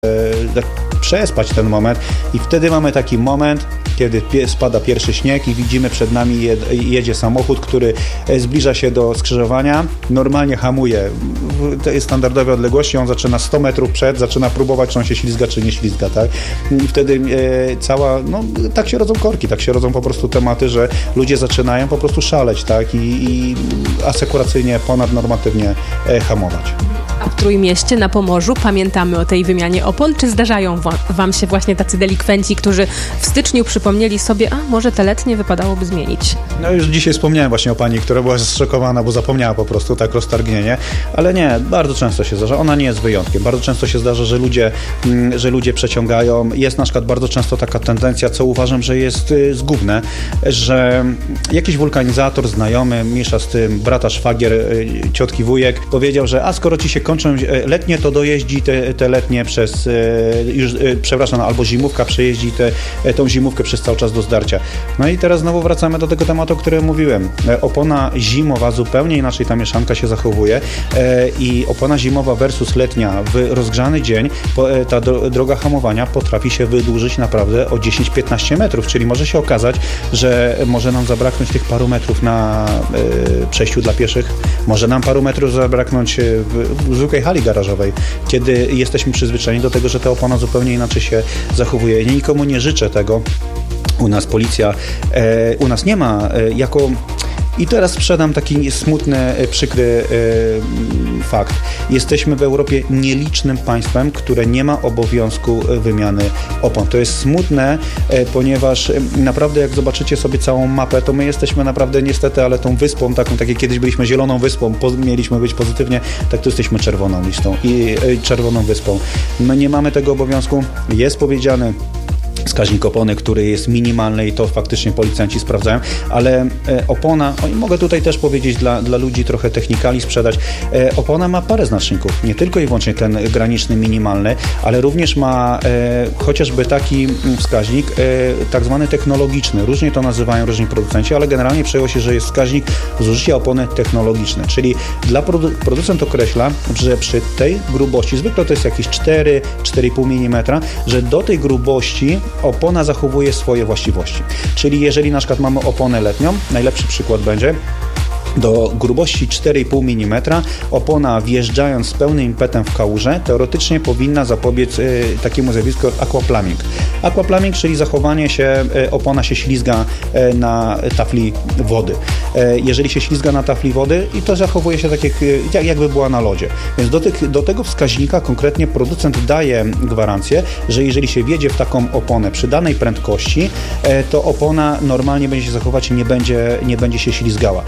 przespać ten moment i wtedy mamy taki moment, kiedy spada pierwszy śnieg i widzimy przed nami jedzie samochód, który zbliża się do skrzyżowania, normalnie hamuje w tej standardowej odległości, on zaczyna 100 metrów zaczyna próbować, czy on się ślizga, czy nie ślizga, tak? I wtedy tak się rodzą korki, tak się rodzą po prostu tematy, że ludzie zaczynają po prostu szaleć, tak? I asekuracyjnie, ponadnormatywnie hamować. A w Trójmieście, na Pomorzu, pamiętamy o tej wymianie opon? Czy zdarzają wam się właśnie tacy delikwenci, którzy w styczniu przypomnieli sobie, może te letnie wypadałoby zmienić? No już dzisiaj wspomniałem właśnie o pani, która była zszokowana, bo zapomniała po prostu tak roztargnienie, ale nie, bardzo często się zdarza, ona nie jest wyjątkiem. Bardzo często się zdarza, że ludzie przeciągają. Jest na przykład bardzo często taka tendencja, co uważam, że jest zgubne, że jakiś wulkanizator, znajomy, mniejsza z tym, brata szwagier, ciotki wujek, powiedział, że skoro ci się kończą letnie, to dojeździ te letnie albo zimówka przejeździ tą zimówkę przez cały czas do zdarcia. No i teraz znowu wracamy do tego tematu, o którym mówiłem. Opona zimowa zupełnie inaczej ta mieszanka się zachowuje i opona zimowa versus letnia w rozgrzany dzień, ta droga hamowania potrafi się wydłużyć naprawdę o 10-15 metrów, czyli może się okazać, że może nam zabraknąć tych paru metrów na przejściu dla pieszych, może nam paru metrów zabraknąć w zwykłej hali garażowej, kiedy jesteśmy przyzwyczajeni do tego, że ta opona zupełnie inaczej się zachowuje. Ja nikomu nie życzę tego. U nas policja, u nas nie ma I teraz sprzedam taki smutny, przykry fakt. Jesteśmy w Europie nielicznym państwem, które nie ma obowiązku wymiany opon. To jest smutne, ponieważ naprawdę jak zobaczycie sobie całą mapę, to my jesteśmy naprawdę niestety, ale tą wyspą, tak jak kiedyś byliśmy zieloną wyspą, mieliśmy być pozytywnie, tak to jesteśmy czerwoną listą i czerwoną wyspą. My nie mamy tego obowiązku. Jest powiedziane, wskaźnik opony, który jest minimalny i to faktycznie policjanci sprawdzają, ale opona, mogę tutaj też powiedzieć dla ludzi trochę technikali sprzedać, opona ma parę znaczników, nie tylko i wyłącznie ten graniczny minimalny, ale również ma chociażby taki wskaźnik tak zwany technologiczny, różnie to nazywają różni producenci, ale generalnie przyjęło się, że jest wskaźnik zużycia opony technologicznej, czyli producent określa, że przy tej grubości, zwykle to jest jakieś 4-4,5 mm, że do tej grubości opona zachowuje swoje właściwości. Czyli jeżeli na przykład mamy oponę letnią, najlepszy przykład będzie, do grubości 4,5 mm opona wjeżdżając z pełnym impetem w kałużę teoretycznie powinna zapobiec takiemu zjawisku jak aquaplaning. Aquaplaning, czyli zachowanie się, opona się ślizga na tafli wody. Jeżeli się ślizga na tafli wody i to zachowuje się tak jakby była na lodzie. Więc do tego wskaźnika konkretnie producent daje gwarancję, że jeżeli się wjedzie w taką oponę przy danej prędkości, to opona normalnie będzie się zachować i nie będzie się ślizgała.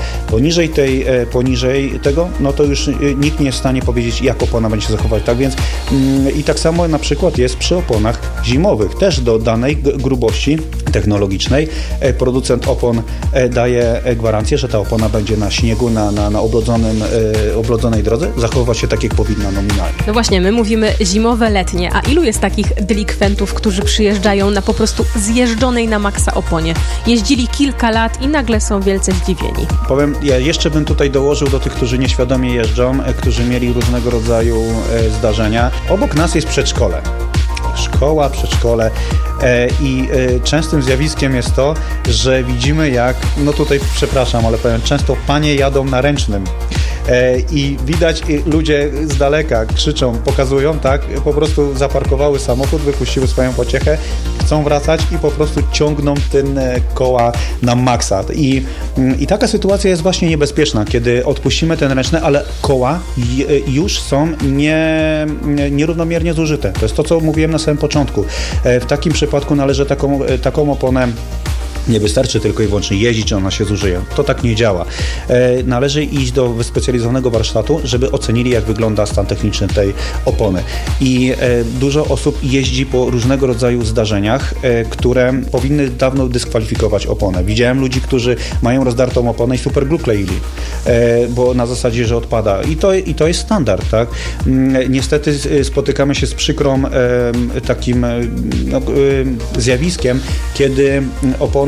Poniżej tego, no to już nikt nie jest w stanie powiedzieć, jak opona będzie się zachować. Tak więc i tak samo na przykład jest przy oponach zimowych. Też do danej grubości technologicznej producent opon daje gwarancję, że ta opona będzie na śniegu, na oblodzonej drodze zachowywać się tak, jak powinna nominalnie. No właśnie, my mówimy zimowe, letnie, a ilu jest takich delikwentów, którzy przyjeżdżają na po prostu zjeżdżonej na maksa oponie? Jeździli kilka lat i nagle są wielce zdziwieni. Powiem, ja jeszcze bym tutaj dołożył do tych, którzy nieświadomie jeżdżą, którzy mieli różnego rodzaju zdarzenia. Obok nas jest przedszkole. Szkoła, przedszkole i częstym zjawiskiem jest to, że widzimy jak, no tutaj przepraszam, ale powiem, często panie jadą na ręcznym i widać ludzie z daleka krzyczą, pokazują, tak, po prostu zaparkowały samochód, wypuściły swoją pociechę, chcą wracać i po prostu ciągną ten koła na maksa. I taka sytuacja jest właśnie niebezpieczna, kiedy odpuścimy ten ręczny, ale koła już są nierównomiernie zużyte. To jest to, co mówiłem na samym początku. W takim przypadku należy taką oponę. Nie wystarczy tylko i wyłącznie jeździć, ona się zużyje. To tak nie działa. Należy iść do wyspecjalizowanego warsztatu, żeby ocenili, jak wygląda stan techniczny tej opony. I dużo osób jeździ po różnego rodzaju zdarzeniach, które powinny dawno dyskwalifikować oponę. Widziałem ludzi, którzy mają rozdartą oponę i superglue kleili, bo na zasadzie, że odpada. I to jest standard, tak? Niestety spotykamy się z przykrą takim zjawiskiem, kiedy opona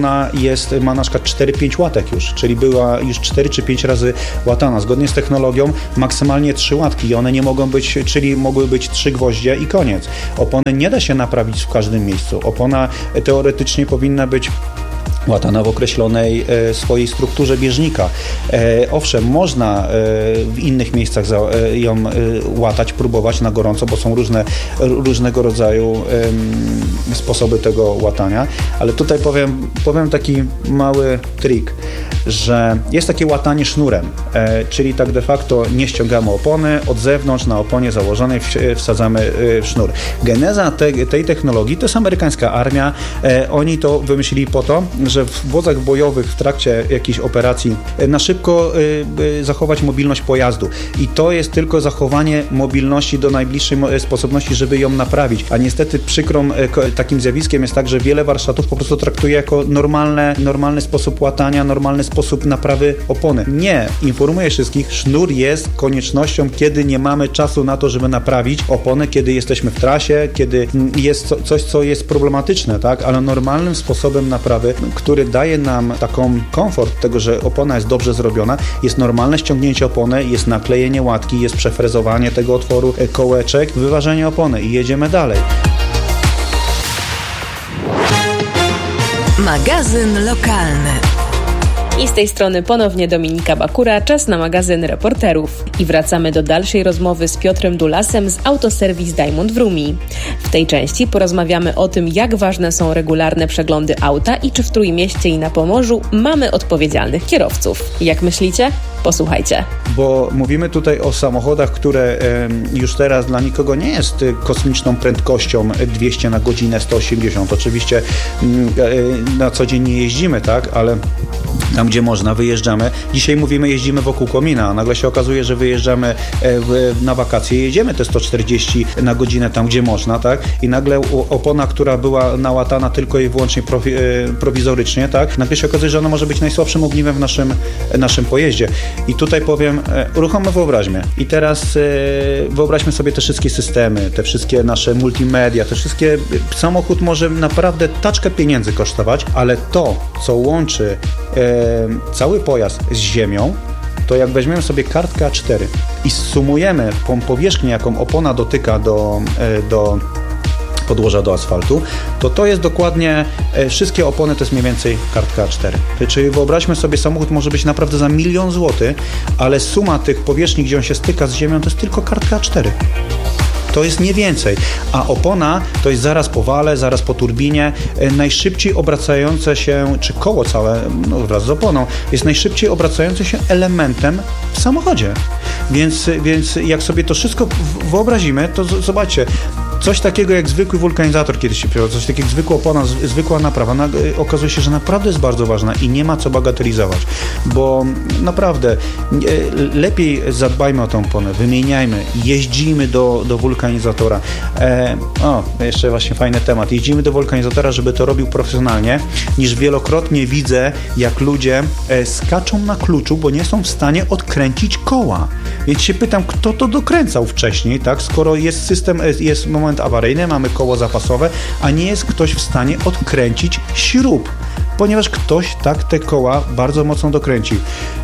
opona ma na przykład 4-5 łatek już, czyli była już 4 czy 5 razy łatana. Zgodnie z technologią maksymalnie 3 łatki i one nie mogą być, czyli mogły być 3 gwoździe i koniec. Opony nie da się naprawić w każdym miejscu. Opona teoretycznie powinna być łatana w określonej swojej strukturze bieżnika. Owszem, można w innych miejscach ją łatać, próbować na gorąco, bo są różnego rodzaju sposoby tego łatania, ale tutaj powiem taki mały trik, że jest takie łatanie sznurem, czyli tak de facto nie ściągamy opony, od zewnątrz na oponie założonej wsadzamy sznur. Geneza tej technologii to jest amerykańska armia, oni to wymyślili po to, że w wozach bojowych w trakcie jakiejś operacji na szybko zachować mobilność pojazdu i to jest tylko zachowanie mobilności do najbliższej sposobności, żeby ją naprawić, a niestety przykrą takim zjawiskiem jest tak, że wiele warsztatów po prostu traktuje jako normalny sposób łatania, normalny sposób naprawy opony. Nie, informuję wszystkich, sznur jest koniecznością, kiedy nie mamy czasu na to, żeby naprawić oponę, kiedy jesteśmy w trasie, kiedy jest coś, co jest problematyczne, tak, ale normalnym sposobem naprawy, który daje nam taką komfort tego, że opona jest dobrze zrobiona, jest normalne ściągnięcie opony, jest naklejenie łatki, jest przefrezowanie tego otworu kołeczek, wyważenie opony i jedziemy dalej. Magazyn lokalny. I z tej strony ponownie Dominika Bakura, czas na magazyn Reporterów. I wracamy do dalszej rozmowy z Piotrem Dulasem z Autoserwis Diamond w Rumi. W tej części porozmawiamy o tym, jak ważne są regularne przeglądy auta i czy w Trójmieście i na Pomorzu mamy odpowiedzialnych kierowców. Jak myślicie? Posłuchajcie. Bo mówimy tutaj o samochodach, które już teraz dla nikogo nie jest kosmiczną prędkością 200 na godzinę, 180. Oczywiście na co dzień nie jeździmy, tak, ale tam, gdzie można, wyjeżdżamy. Dzisiaj mówimy, jeździmy wokół komina, a nagle się okazuje, że wyjeżdżamy na wakacje, jedziemy te 140 na godzinę tam, gdzie można, tak? I nagle opona, która była nałatana tylko i wyłącznie prowizorycznie, tak? Nagle się okazuje, że ona może być najsłabszym ogniwem w naszym pojeździe. I tutaj powiem, uruchommy wyobraźmy. I teraz wyobraźmy sobie te wszystkie systemy, te wszystkie nasze multimedia, te wszystkie... Samochód może naprawdę taczkę pieniędzy kosztować, ale to, co łączy cały pojazd z ziemią, to jak weźmiemy sobie kartkę A4 i sumujemy powierzchnię, jaką opona dotyka do podłoża, do asfaltu, to jest dokładnie, wszystkie opony to jest mniej więcej kartka A4. Czyli wyobraźmy sobie, samochód może być naprawdę za 1 000 000 złotych, ale suma tych powierzchni, gdzie on się styka z ziemią, to jest tylko kartka A4. To jest nie więcej, a opona to jest zaraz po wale, zaraz po turbinie, najszybciej obracające się, czy koło całe, no wraz z oponą, jest najszybciej obracającym się elementem w samochodzie. Więc jak sobie to wszystko wyobrazimy, to zobaczcie, coś takiego jak zwykły wulkanizator kiedyś się pojawiło, coś takiego jak zwykła opona, zwykła naprawa, okazuje się, że naprawdę jest bardzo ważna i nie ma co bagatelizować, bo naprawdę lepiej zadbajmy o tę oponę, wymieniajmy, jeździmy do wulkanizatora. Jeszcze właśnie fajny temat. Jeździmy do wulkanizatora, żeby to robił profesjonalnie, niż wielokrotnie widzę, jak ludzie skaczą na kluczu, bo nie są w stanie odkręcić koła. Więc się pytam, kto to dokręcał wcześniej, tak? Skoro jest system, jest moment awaryjny, mamy koło zapasowe, a nie jest ktoś w stanie odkręcić śrub, ponieważ ktoś tak te koła bardzo mocno dokręcił.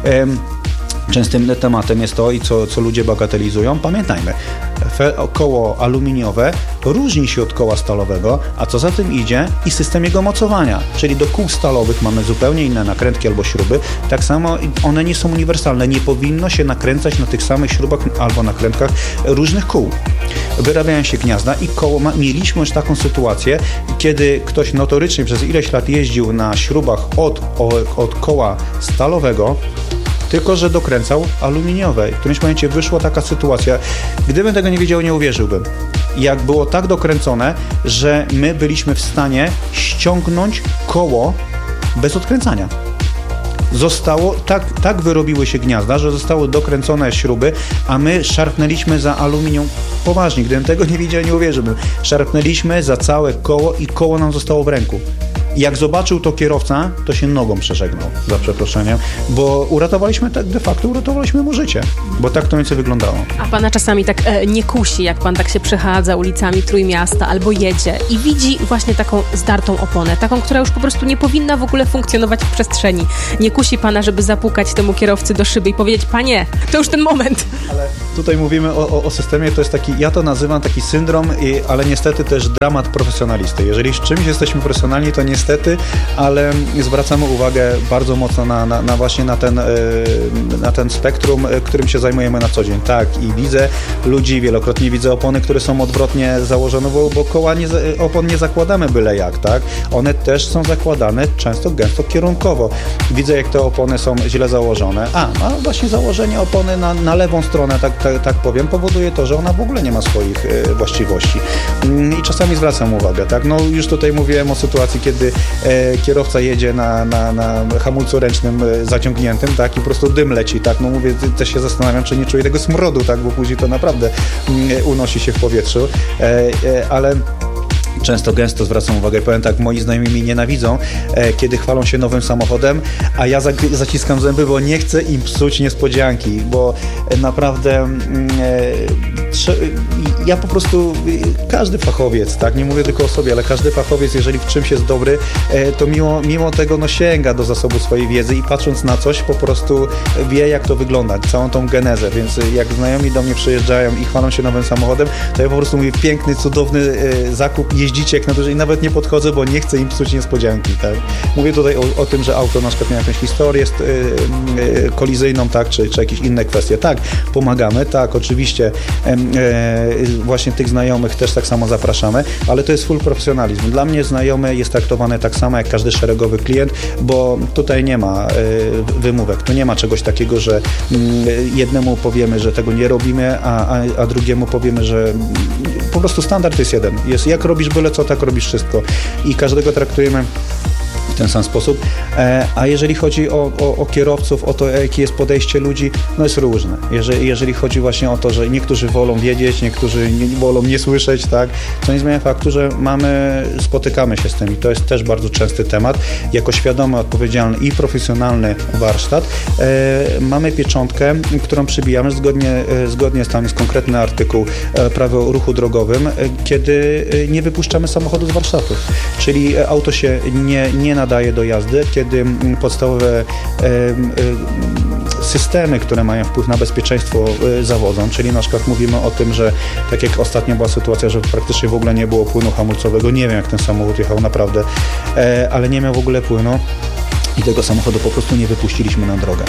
Częstym tematem jest to, i co ludzie bagatelizują. Pamiętajmy, koło aluminiowe różni się od koła stalowego, a co za tym idzie i system jego mocowania, czyli do kół stalowych mamy zupełnie inne nakrętki albo śruby, tak samo one nie są uniwersalne, nie powinno się nakręcać na tych samych śrubach albo nakrętkach różnych kół. Wyrabiają się gniazda i koło mieliśmy już taką sytuację, kiedy ktoś notorycznie przez ileś lat jeździł na śrubach od koła stalowego, tylko że dokręcał aluminiowej. W którymś momencie wyszła taka sytuacja, gdybym tego nie wiedział, nie uwierzyłbym. Jak było tak dokręcone, że my byliśmy w stanie ściągnąć koło bez odkręcania. Zostało, tak wyrobiły się gniazda, że zostały dokręcone śruby, a my szarpnęliśmy za aluminium. Poważnie, gdybym tego nie widział, nie uwierzyłbym. Szarpnęliśmy za całe koło i koło nam zostało w ręku. Jak zobaczył to kierowca, to się nogą przeżegnał, za przeproszeniem, bo uratowaliśmy mu życie, bo tak to więcej wyglądało. A pana czasami tak nie kusi, jak pan tak się przechadza ulicami Trójmiasta albo jedzie i widzi właśnie taką zdartą oponę, taką, która już po prostu nie powinna w ogóle funkcjonować w przestrzeni. Nie kusi pana, żeby zapukać temu kierowcy do szyby i powiedzieć: panie, to już ten moment. Ale tutaj mówimy o systemie, to jest taki, ja to nazywam taki syndrom, ale niestety też dramat profesjonalisty. Jeżeli z czymś jesteśmy profesjonalni, to niestety, ale zwracamy uwagę bardzo mocno właśnie na ten spektrum, którym się zajmujemy na co dzień. Tak, i widzę ludzi, wielokrotnie widzę opony, które są odwrotnie założone, bo koła opon nie zakładamy byle jak, tak? One też są zakładane często gęsto kierunkowo. Widzę, jak te opony są źle założone. A właśnie założenie opony na lewą stronę, tak powiem, powoduje to, że ona w ogóle nie ma swoich właściwości. I czasami zwracam uwagę, tak? No już tutaj mówiłem o sytuacji, kiedy kierowca jedzie na hamulcu ręcznym zaciągniętym, tak? I po prostu dym leci, tak? No mówię, też się zastanawiam, czy nie czuję tego smrodu, tak? Bo później to naprawdę unosi się w powietrzu, ale często, gęsto zwracam uwagę. Powiem tak, moi znajomi mnie nienawidzą, kiedy chwalą się nowym samochodem, a ja zaciskam zęby, bo nie chcę im psuć niespodzianki, bo naprawdę ja po prostu, każdy fachowiec, tak, nie mówię tylko o sobie, ale każdy fachowiec, jeżeli w czymś jest dobry, to mimo tego sięga do zasobu swojej wiedzy i patrząc na coś, po prostu wie, jak to wygląda, całą tą genezę, więc jak znajomi do mnie przyjeżdżają i chwalą się nowym samochodem, to ja po prostu mówię: piękny, cudowny zakup, jeździcie jak na to, że nawet nie podchodzę, bo nie chcę im psuć niespodzianki, tak. Mówię tutaj o tym, że auto na przykład miało jakąś historię kolizyjną, tak, czy jakieś inne kwestie. Tak, pomagamy, tak, oczywiście właśnie tych znajomych też tak samo zapraszamy, ale to jest full profesjonalizm. Dla mnie znajomy jest traktowany tak samo jak każdy szeregowy klient, bo tutaj nie ma wymówek, tu nie ma czegoś takiego, że jednemu powiemy, że tego nie robimy, a drugiemu powiemy, że po prostu standard jest jeden. Jest, jak robisz byle co, tak robisz wszystko. I każdego traktujemy w ten sam sposób. A jeżeli chodzi o kierowców, o to, jakie jest podejście ludzi, no jest różne. Jeżeli chodzi właśnie o to, że niektórzy wolą wiedzieć, niektórzy wolą nie słyszeć, tak, to nie zmienia faktu, że spotykamy się z tym i to jest też bardzo częsty temat. Jako świadomy, odpowiedzialny i profesjonalny warsztat mamy pieczątkę, którą przybijamy zgodnie tam jest konkretny artykuł Prawa o ruchu drogowym, kiedy nie wypuszczamy samochodu z warsztatu. Czyli auto się nie nadaje do jazdy, kiedy podstawowe systemy, które mają wpływ na bezpieczeństwo, zawodzą, czyli na przykład mówimy o tym, że tak jak ostatnio była sytuacja, że praktycznie w ogóle nie było płynu hamulcowego, nie wiem, jak ten samochód jechał naprawdę, ale nie miał w ogóle płynu. I tego samochodu po prostu nie wypuściliśmy na drogę.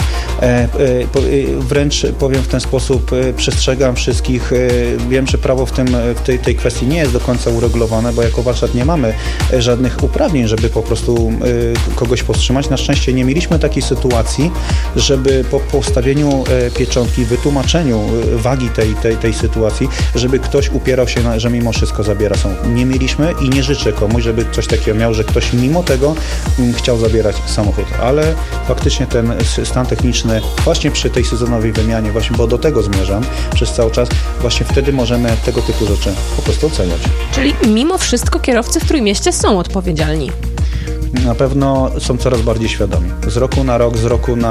Wręcz powiem w ten sposób, przestrzegam wszystkich. Wiem, że prawo w tej kwestii nie jest do końca uregulowane, bo jako warsztat nie mamy żadnych uprawnień, żeby po prostu kogoś powstrzymać. Na szczęście nie mieliśmy takiej sytuacji, żeby po postawieniu pieczątki, wytłumaczeniu wagi tej sytuacji, żeby ktoś upierał się, że mimo wszystko zabiera samochód. Nie mieliśmy i nie życzę komuś, żeby coś takiego miał, że ktoś mimo tego chciał zabierać samochód. Ale faktycznie ten stan techniczny właśnie przy tej sezonowej wymianie, właśnie, bo do tego zmierzam przez cały czas, właśnie wtedy możemy tego typu rzeczy po prostu oceniać. Czyli mimo wszystko kierowcy w Trójmieście są odpowiedzialni? Na pewno są coraz bardziej świadomi. Z roku na rok,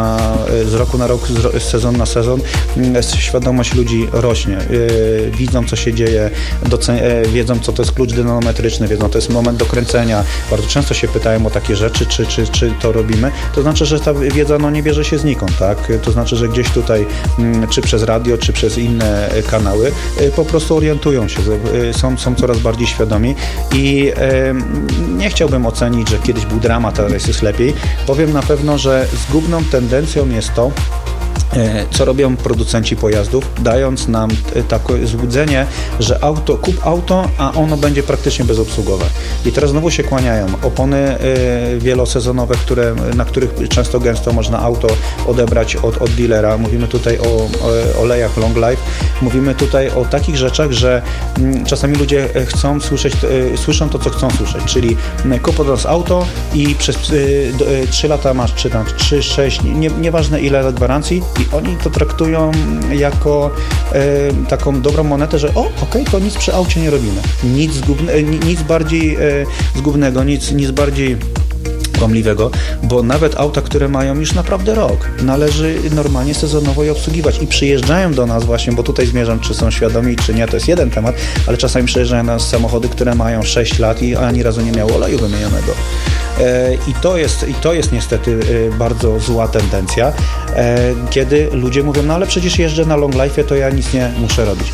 z sezon na sezon świadomość ludzi rośnie. Widzą, co się dzieje, wiedzą, co to jest klucz dynamometryczny, wiedzą, to jest moment do kręcenia. Bardzo często się pytają o takie rzeczy, czy to robimy. To znaczy, że ta wiedza nie bierze się znikąd, tak? To znaczy, że gdzieś tutaj, czy przez radio, czy przez inne kanały, po prostu orientują się, są coraz bardziej świadomi i nie chciałbym ocenić, że kiedyś był dramat, teraz jest lepiej. Powiem na pewno, że zgubną tendencją jest to, co robią producenci pojazdów, dając nam takie złudzenie, że kup auto, a ono będzie praktycznie bezobsługowe. I teraz znowu się kłaniają opony wielosezonowe, na których często gęsto można auto odebrać od dealera. Mówimy tutaj o olejach long life. Mówimy tutaj o takich rzeczach, że czasami ludzie słyszą to, co chcą słyszeć, czyli kup od nas auto i przez 3 lata masz, czy tam 3, 6, nieważne ile lat gwarancji, i oni to traktują jako taką dobrą monetę, że to nic przy aucie nie robimy. Nic bardziej zgubnego, nic bardziej kłamliwego, bo nawet auta, które mają już naprawdę rok, należy normalnie sezonowo je obsługiwać i przyjeżdżają do nas właśnie, bo tutaj zmierzam, czy są świadomi, czy nie, to jest jeden temat, ale czasami przyjeżdżają nas samochody, które mają 6 lat i ani razu nie miało oleju wymienionego. I to jest niestety bardzo zła tendencja, kiedy ludzie mówią, no ale przecież jeżdżę na long life'ie, to ja nic nie muszę robić.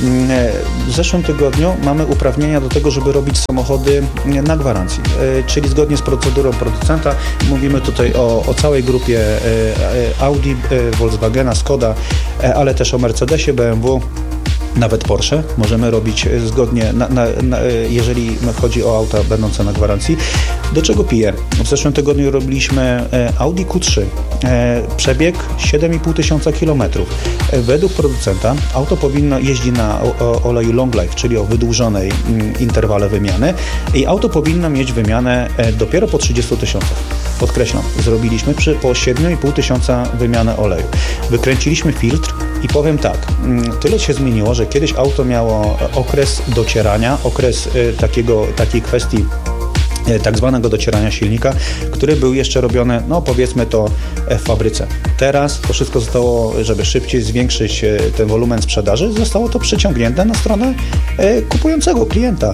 W zeszłym tygodniu mamy uprawnienia do tego, żeby robić samochody na gwarancji, czyli zgodnie z procedurą producenta. Mówimy tutaj o całej grupie Audi, Volkswagena, Skoda, ale też o Mercedesie, BMW, nawet Porsche możemy robić zgodnie, jeżeli chodzi o auta będące na gwarancji. Do czego piję? W zeszłym tygodniu robiliśmy Audi Q3. Przebieg 7,5 tysiąca kilometrów. Według producenta auto powinno jeździć na oleju long life, czyli o wydłużonej interwale wymiany i auto powinno mieć wymianę dopiero po 30 tysiącach. Podkreślam, zrobiliśmy po 7,5 tysiąca wymianę oleju. Wykręciliśmy filtr i powiem tak, tyle się zmieniło, że kiedyś auto miało okres docierania, okres takiej kwestii tak zwanego docierania silnika, który był jeszcze robiony, no powiedzmy to w fabryce. Teraz to wszystko zostało, żeby szybciej zwiększyć ten wolumen sprzedaży, zostało to przeciągnięte na stronę kupującego klienta.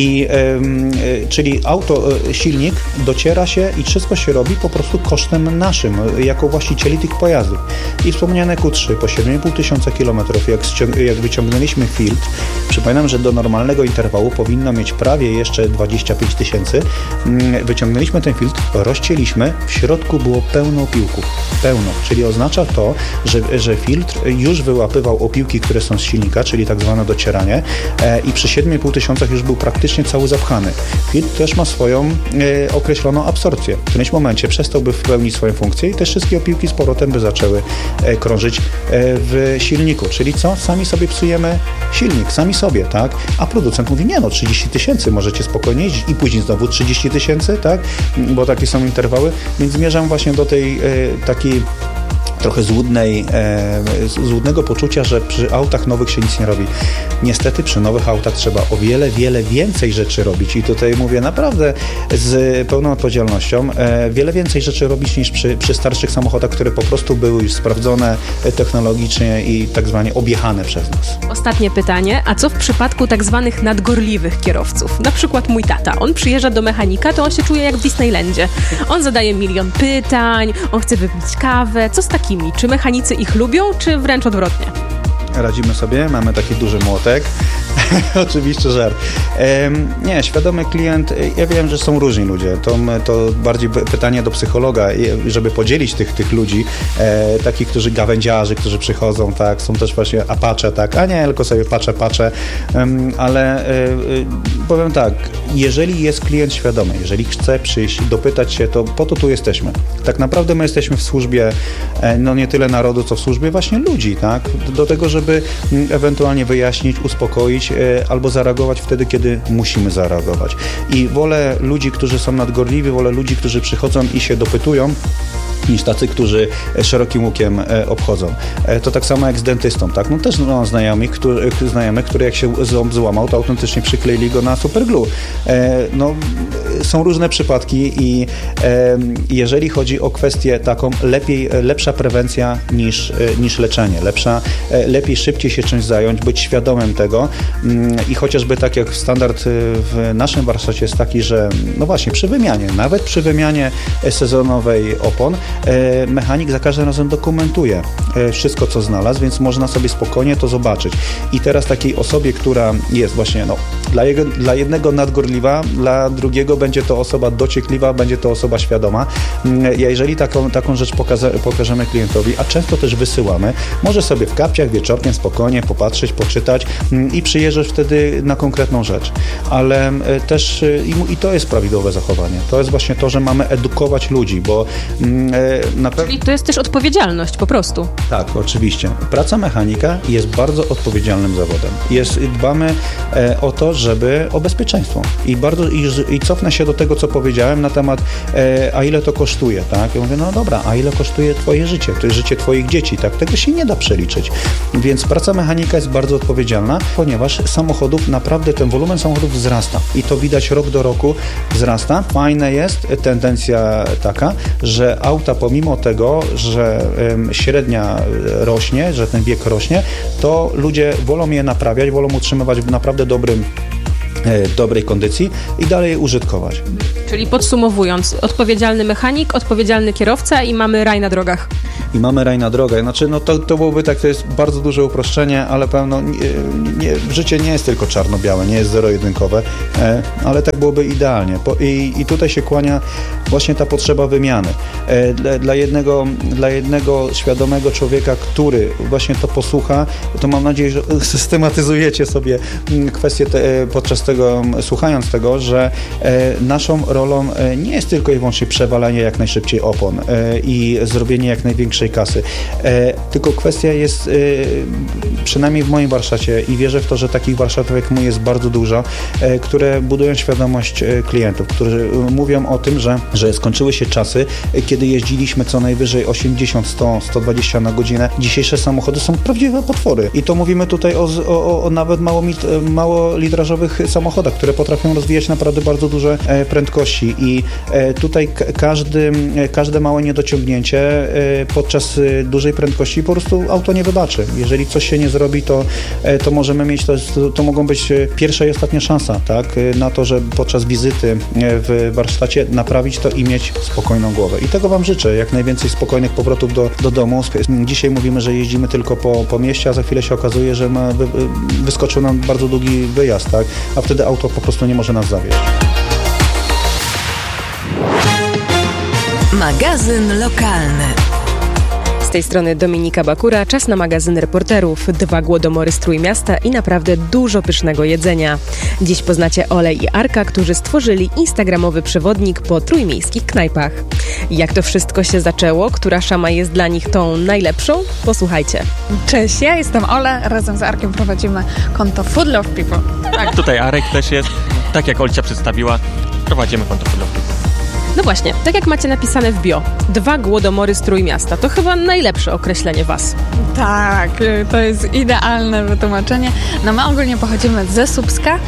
Czyli silnik dociera się i wszystko się robi po prostu kosztem naszym, jako właścicieli tych pojazdów. I wspomniane Q3 po 7,5 tysiąca kilometrów, jak wyciągnęliśmy filtr, przypominam, że do normalnego interwału powinno mieć prawie jeszcze 25 tysięcy. Wyciągnęliśmy ten filtr, rozcięliśmy, w środku było pełno opiłków. Pełno, czyli oznacza to, że filtr już wyłapywał opiłki, które są z silnika, czyli tak zwane docieranie i przy 7,5 tysiącach już był praktycznie cały zapchany. Filtr też ma swoją określoną absorpcję. W którymś momencie przestałby pełnić swoją funkcję i te wszystkie opiłki z powrotem by zaczęły krążyć w silniku. Czyli co? Sami sobie psujemy silnik, sami sobie, tak? A producent mówi, nie no, 30 tysięcy możecie spokojnie jeździć i później znowu 30 tysięcy, tak? Bo takie są interwały, więc zmierzam właśnie do tej takiej trochę złudnego poczucia, że przy autach nowych się nic nie robi. Niestety przy nowych autach trzeba o wiele więcej rzeczy robić i tutaj mówię naprawdę z pełną odpowiedzialnością, wiele więcej rzeczy robić niż przy starszych samochodach, które po prostu były już sprawdzone technologicznie i tak zwanie objechane przez nas. Ostatnie pytanie, a co w przypadku tak zwanych nadgorliwych kierowców? Na przykład mój tata, on przyjeżdża do mechanika, to on się czuje jak w Disneylandzie. On zadaje milion pytań, on chce wypić kawę, co z takimi? Czy mechanicy ich lubią, czy wręcz odwrotnie? Radzimy sobie, mamy taki duży młotek. Oczywiście żart. Nie, świadomy klient, ja wiem, że są różni ludzie. To bardziej pytanie do psychologa, żeby podzielić tych ludzi, takich, którzy gawędziarzy, którzy przychodzą, tak, są też właśnie apacze, tak, a nie, tylko sobie patrzę, ale powiem tak, jeżeli jest klient świadomy, jeżeli chce przyjść, dopytać się, to po to tu jesteśmy. Tak naprawdę my jesteśmy w służbie, no nie tyle narodu, co w służbie właśnie ludzi, tak, do tego, żeby ewentualnie wyjaśnić, uspokoić, albo zareagować wtedy, kiedy musimy zareagować. I wolę ludzi, którzy są nadgorliwi, wolę ludzi, którzy przychodzą i się dopytują, niż tacy, którzy szerokim łukiem obchodzą. To tak samo jak z dentystą, tak? No też mam znajomych, który jak się ząb złamał, to autentycznie przykleili go na superglue. No, są różne przypadki i jeżeli chodzi o kwestię taką, lepsza prewencja niż leczenie. Lepiej szybciej się czymś zająć, być świadomym tego i chociażby tak jak standard w naszym warsztacie jest taki, że no właśnie nawet przy wymianie sezonowej opon mechanik za każdym razem dokumentuje wszystko, co znalazł, więc można sobie spokojnie to zobaczyć. I teraz takiej osobie, która jest właśnie, no, dla jednego nadgorliwa, dla drugiego będzie to osoba dociekliwa, będzie to osoba świadoma. Jeżeli taką rzecz pokażemy klientowi, a często też wysyłamy, może sobie w kapciach wieczorkiem spokojnie popatrzeć, poczytać i przyjeżdżać wtedy na konkretną rzecz. Ale też i to jest prawidłowe zachowanie. To jest właśnie to, że mamy edukować ludzi, bo Czyli to jest też odpowiedzialność po prostu. Tak, oczywiście. Praca mechanika jest bardzo odpowiedzialnym zawodem. Dbamy o to, o bezpieczeństwo. I cofnę się do tego, co powiedziałem na temat, a ile to kosztuje, tak? Ja mówię, no dobra, a ile kosztuje twoje życie? To jest życie twoich dzieci, tak? Tego się nie da przeliczyć. Więc praca mechanika jest bardzo odpowiedzialna, ponieważ naprawdę ten wolumen samochodów wzrasta i to widać rok do roku wzrasta. Fajne jest tendencja taka, że auta pomimo tego, że średnia rośnie, że ten wiek rośnie, to ludzie wolą je naprawiać, wolą utrzymywać w naprawdę dobrej kondycji i dalej je użytkować. Czyli podsumowując, odpowiedzialny mechanik, odpowiedzialny kierowca i mamy raj na drogach. I mamy raj na drogę. Znaczy, no to byłoby tak, to jest bardzo duże uproszczenie, ale pewno życie nie jest tylko czarno-białe, nie jest zero-jedynkowe, ale tak byłoby idealnie. I tutaj się kłania właśnie ta potrzeba wymiany. Dla jednego świadomego człowieka, który właśnie to posłucha, to mam nadzieję, że systematyzujecie sobie kwestię podczas tego, słuchając tego, że naszą rolą nie jest tylko i wyłącznie przewalanie jak najszybciej opon i zrobienie jak największej kasy. Tylko kwestia jest, przynajmniej w moim warsztacie i wierzę w to, że takich warsztatów jak mój jest bardzo dużo, które budują świadomość klientów, którzy mówią o tym, że skończyły się czasy, kiedy jeździliśmy co najwyżej 80, 100, 120 na godzinę. Dzisiejsze samochody są prawdziwe potwory. I to mówimy tutaj o nawet małolitrażowych samochodach, które potrafią rozwijać naprawdę bardzo duże prędkości i tutaj każde małe niedociągnięcie podczas dużej prędkości po prostu auto nie wybaczy. Jeżeli coś się nie zrobi, to możemy mieć, to mogą być pierwsza i ostatnia szansa, tak, na to, że podczas wizyty w warsztacie naprawić to i mieć spokojną głowę. I tego wam życzę, jak najwięcej spokojnych powrotów do domu. Dzisiaj mówimy, że jeździmy tylko po mieście, a za chwilę się okazuje, że wyskoczył nam bardzo długi wyjazd, tak, a wtedy auto po prostu nie może nas zawieźć. Magazyn lokalny. Z tej strony Dominika Bakura, czas na magazyn Reporterów. 2 głodomory z Trójmiasta i naprawdę dużo pysznego jedzenia. Dziś poznacie Olej i Arka, którzy stworzyli instagramowy przewodnik po trójmiejskich knajpach. Jak to wszystko się zaczęło? Która szama jest dla nich tą najlepszą? Posłuchajcie. Cześć, ja jestem Ola, razem z Arkiem prowadzimy konto Food Love People. Tak, tutaj Arek też jest. Tak jak Olcia przedstawiła, prowadzimy konto Food Love People. No właśnie, tak jak macie napisane w bio, 2 głodomory z Trójmiasta. To chyba najlepsze określenie was. Tak, to jest idealne wytłumaczenie. No my ogólnie pochodzimy ze Słupska,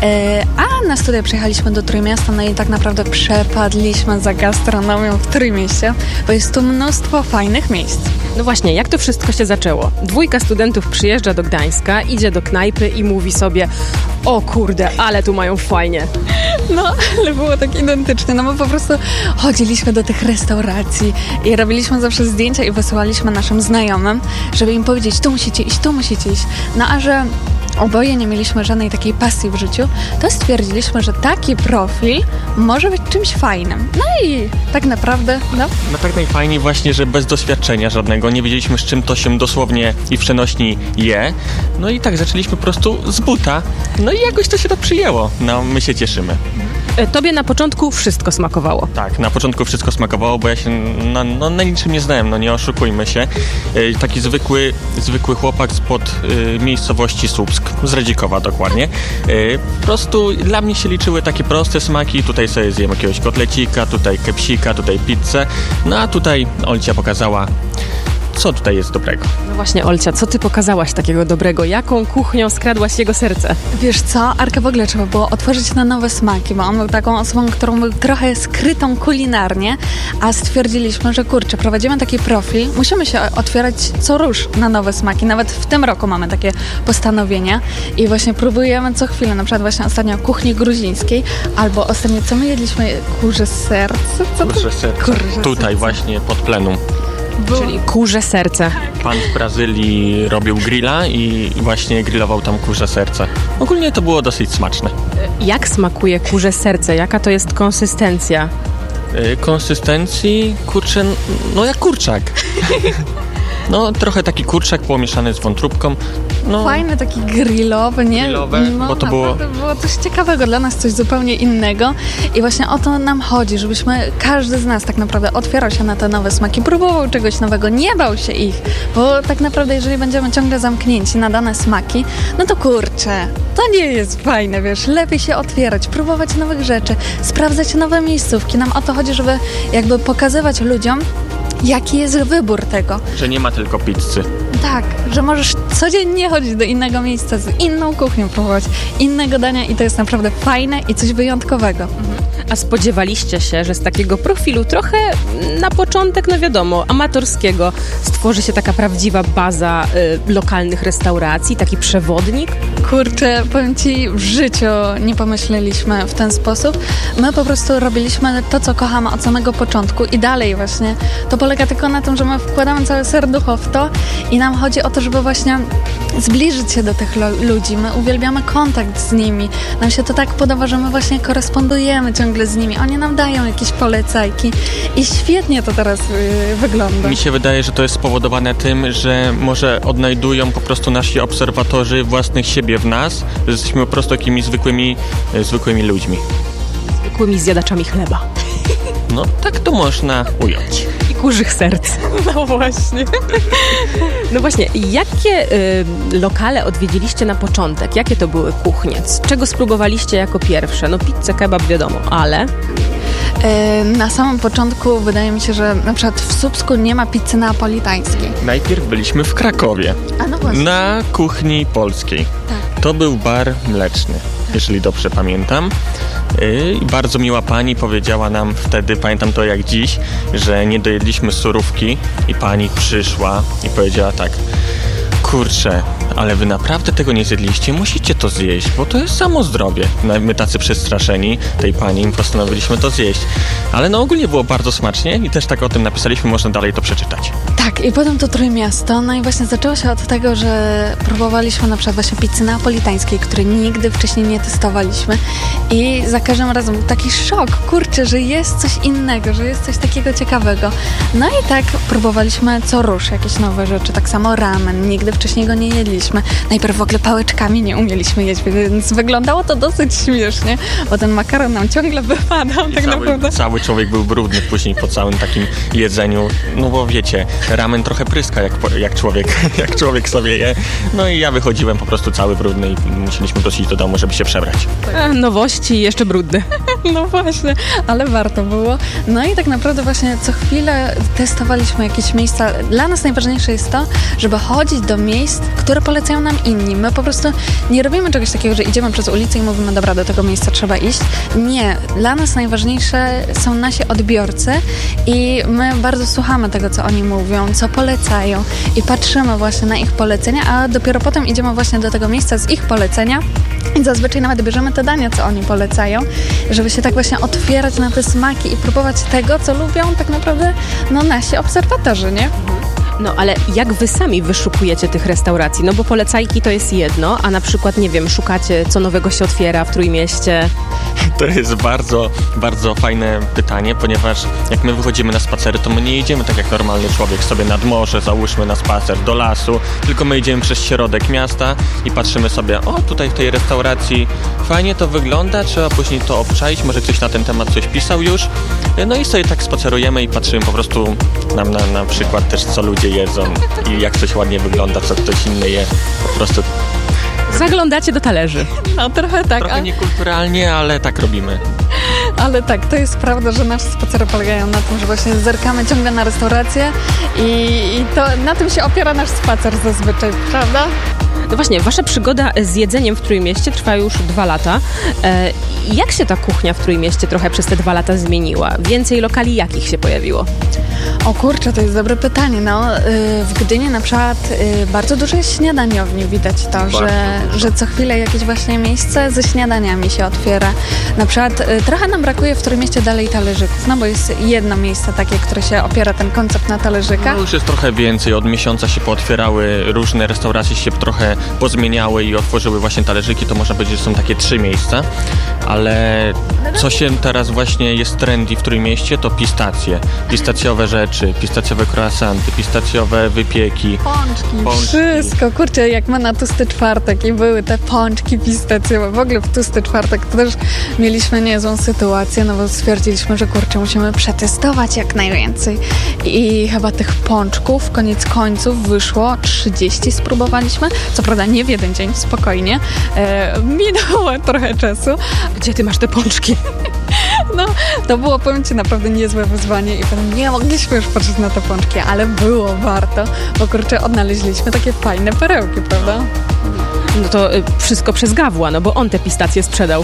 a na studia przyjechaliśmy do Trójmiasta, no i tak naprawdę przepadliśmy za gastronomią w Trójmieście, bo jest tu mnóstwo fajnych miejsc. No właśnie, jak to wszystko się zaczęło? 2 studentów przyjeżdża do Gdańska, idzie do knajpy i mówi sobie: o kurde, ale tu mają fajnie. No, ale było tak identycznie. No my po prostu chodziliśmy do tych restauracji i robiliśmy zawsze zdjęcia i wysyłaliśmy naszym znajomym, żeby im powiedzieć, tu musicie iść, tu musicie iść. No a że oboje nie mieliśmy żadnej takiej pasji w życiu, to stwierdziliśmy, że taki profil może być czymś fajnym. No i tak naprawdę, no tak najfajniej właśnie, że bez doświadczenia żadnego, nie wiedzieliśmy, z czym to się dosłownie i w przenośni je. No i tak zaczęliśmy po prostu z buta. No i jakoś to się tak przyjęło. No my się cieszymy. Tobie na początku wszystko smakowało. Tak, na początku wszystko smakowało, bo ja się na niczym nie znałem, no nie oszukujmy się. Taki zwykły chłopak spod miejscowości Słupsk, z Radzikowa dokładnie. Po prostu dla mnie się liczyły takie proste smaki. Tutaj sobie zjem jakiegoś kotlecika, tutaj kepsika, tutaj pizzę. No a tutaj Olcia pokazała, co tutaj jest dobrego. No właśnie, Olcia, co ty pokazałaś takiego dobrego? Jaką kuchnią skradłaś jego serce? Wiesz co, Arkę w ogóle trzeba było otworzyć na nowe smaki, bo on był taką osobą, którą był trochę skrytą kulinarnie, a stwierdziliśmy, że kurczę, prowadzimy taki profil, musimy się otwierać co rusz na nowe smaki. Nawet w tym roku mamy takie postanowienia i właśnie próbujemy co chwilę, na przykład właśnie ostatnio kuchni gruzińskiej, albo ostatnio co my jedliśmy? Kurze serce? Kurze serce. Tutaj właśnie pod plenum. Czyli kurze serce. Pan w Brazylii robił grilla i właśnie grillował tam kurze serce. Ogólnie to było dosyć smaczne. Jak smakuje kurze serce? Jaka to jest konsystencja? Konsystencji? Kurczę, no jak kurczak. No, trochę taki kurczak pomieszany z wątróbką. No, Fajny, taki grillowy, nie? Grillowe, no, bo to było coś ciekawego dla nas, coś zupełnie innego. I właśnie o to nam chodzi, żebyśmy, każdy z nas tak naprawdę otwierał się na te nowe smaki, próbował czegoś nowego, nie bał się ich, bo tak naprawdę jeżeli będziemy ciągle zamknięci na dane smaki, no to kurczę, to nie jest fajne, wiesz, lepiej się otwierać, próbować nowych rzeczy, sprawdzać nowe miejscówki. Nam o to chodzi, żeby jakby pokazywać ludziom, jaki jest wybór tego. że nie ma tylko pizzy. Tak, że możesz codziennie chodzić do innego miejsca, z inną kuchnią próbować innego dania i to jest naprawdę fajne i coś wyjątkowego. A spodziewaliście się, że z takiego profilu trochę na początek, no wiadomo, amatorskiego stworzy się taka prawdziwa baza lokalnych restauracji, taki przewodnik? Kurczę, powiem Ci, w życiu nie pomyśleliśmy w ten sposób. My po prostu robiliśmy to, co kochamy od samego początku i dalej właśnie. To polega tylko na tym, że my wkładamy całe serducho w to i nam chodzi o to, żeby właśnie zbliżyć się do tych ludzi. My uwielbiamy kontakt z nimi. Nam się to tak podoba, że my właśnie korespondujemy ciągle z nimi. Oni nam dają jakieś polecajki i świetnie to teraz wygląda. Mi się wydaje, że to jest spowodowane tym, że może odnajdują po prostu nasi obserwatorzy własnych siebie w nas, że jesteśmy po prostu takimi zwykłymi ludźmi. Zwykłymi zjadaczami chleba. No, tak to można ująć. I kurzych serc. No właśnie. No właśnie, jakie lokale odwiedziliście na początek? Jakie to były kuchnie? Czego spróbowaliście jako pierwsze? No pizzę, kebab wiadomo, ale... Na samym początku wydaje mi się, że na przykład w Słupsku nie ma pizzy neapolitańskiej. Najpierw byliśmy w Krakowie, A no właśnie. na kuchni polskiej. Tak. To był bar mleczny, jeżeli dobrze pamiętam. I bardzo miła pani powiedziała nam wtedy, pamiętam to jak dziś, że nie dojedliśmy surówki i pani przyszła i powiedziała tak: kurczę, ale wy naprawdę tego nie zjedliście, musicie to zjeść, bo to jest samo zdrowie. No, my tacy przestraszeni tej pani postanowiliśmy to zjeść. Ale no ogólnie było bardzo smacznie i też tak o tym napisaliśmy, można dalej to przeczytać. Tak, i potem to Trójmiasto. No i właśnie zaczęło się od tego, że próbowaliśmy na przykład właśnie pizzy neapolitańskiej, której nigdy wcześniej nie testowaliśmy i za każdym razem był taki szok, kurczę, że jest coś innego, że jest coś takiego ciekawego. No i tak próbowaliśmy co rusz jakieś nowe rzeczy, tak samo ramen, nigdy wcześniej go nie jedliśmy. Najpierw w ogóle pałeczkami nie umieliśmy jeść, więc wyglądało to dosyć śmiesznie, bo ten makaron nam ciągle wypadał tak naprawdę. Cały człowiek był brudny później po całym takim jedzeniu, no bo wiecie, ramen trochę pryska jak człowiek sobie je. No i ja wychodziłem po prostu cały brudny i musieliśmy wrócić do domu, żeby się przebrać. Nowości i jeszcze brudny. No właśnie, ale warto było. No i tak naprawdę właśnie co chwilę testowaliśmy jakieś miejsca. Dla nas najważniejsze jest to, żeby chodzić do miejsc, które polecają nam inni. My po prostu nie robimy czegoś takiego, że idziemy przez ulicę i mówimy, dobra, do tego miejsca trzeba iść. Nie. Dla nas najważniejsze są nasi odbiorcy i my bardzo słuchamy tego, co oni mówią, co polecają i patrzymy właśnie na ich polecenia, a dopiero potem idziemy właśnie do tego miejsca z ich polecenia i zazwyczaj nawet bierzemy te dania, co oni polecają, żeby się tak właśnie otwierać na te smaki i próbować tego, co lubią tak naprawdę no, nasi obserwatorzy, nie? No ale jak wy sami wyszukujecie tych restauracji? No bo polecajki to jest jedno, a na przykład, nie wiem, szukacie, co nowego się otwiera w Trójmieście? To jest bardzo, bardzo fajne pytanie, ponieważ jak my wychodzimy na spacery, to my nie idziemy tak jak normalny człowiek sobie nad morze, załóżmy na spacer do lasu, tylko my idziemy przez środek miasta i patrzymy sobie, o tutaj w tej restauracji fajnie to wygląda, trzeba później to obczaić, może ktoś na ten temat coś pisał już. No i sobie tak spacerujemy i patrzymy po prostu na przykład też, co ludzie jedzą i jak coś ładnie wygląda, co ktoś inny je, po prostu... Zaglądacie do talerzy. No trochę tak. Trochę niekulturalnie, ale tak robimy. Ale tak, to jest prawda, że nasze spacery polegają na tym, że właśnie zerkamy ciągle na restaurację i to na tym się opiera nasz spacer zazwyczaj, prawda? No właśnie, wasza przygoda z jedzeniem w Trójmieście trwa już 2 lata. Jak się ta kuchnia w Trójmieście trochę przez te 2 lata zmieniła? Więcej lokali jakich się pojawiło? O kurczę, to jest dobre pytanie. No, w Gdyni na przykład bardzo dużo jest śniadaniowni. Widać to, że co chwilę jakieś właśnie miejsce ze śniadaniami się otwiera. Na przykład trochę nam brakuje w Trójmieście dalej talerzyków, no bo jest jedno miejsce takie, które się opiera ten koncept na talerzykach. No już jest trochę więcej. Od miesiąca się pootwierały, różne restauracje się trochę pozmieniały i otworzyły właśnie talerzyki. To można powiedzieć, że są takie 3 miejsca, ale Co się teraz właśnie jest trendy w Trójmieście, to pistacje. Pistacjowe rzeczy, pistacjowe croissanty, pistacjowe wypieki. Pączki. Wszystko. Kurczę, jak my na Tłusty Czwartek i były te pączki pistacjowe. W ogóle w Tłusty Czwartek to też mieliśmy niezłą sytuację, no bo stwierdziliśmy, że kurczę, musimy przetestować jak najwięcej. I chyba tych pączków koniec końców wyszło 30 spróbowaliśmy. Co prawda nie w jeden dzień, spokojnie. Minęło trochę czasu. Gdzie ty masz te pączki? No, to było, powiem ci, naprawdę niezłe wyzwanie i nie mogliśmy już patrzeć na te pączki, ale było warto, bo kurczę, odnaleźliśmy takie fajne perełki, prawda? No to wszystko przez Gawła, no bo on te pistacje sprzedał.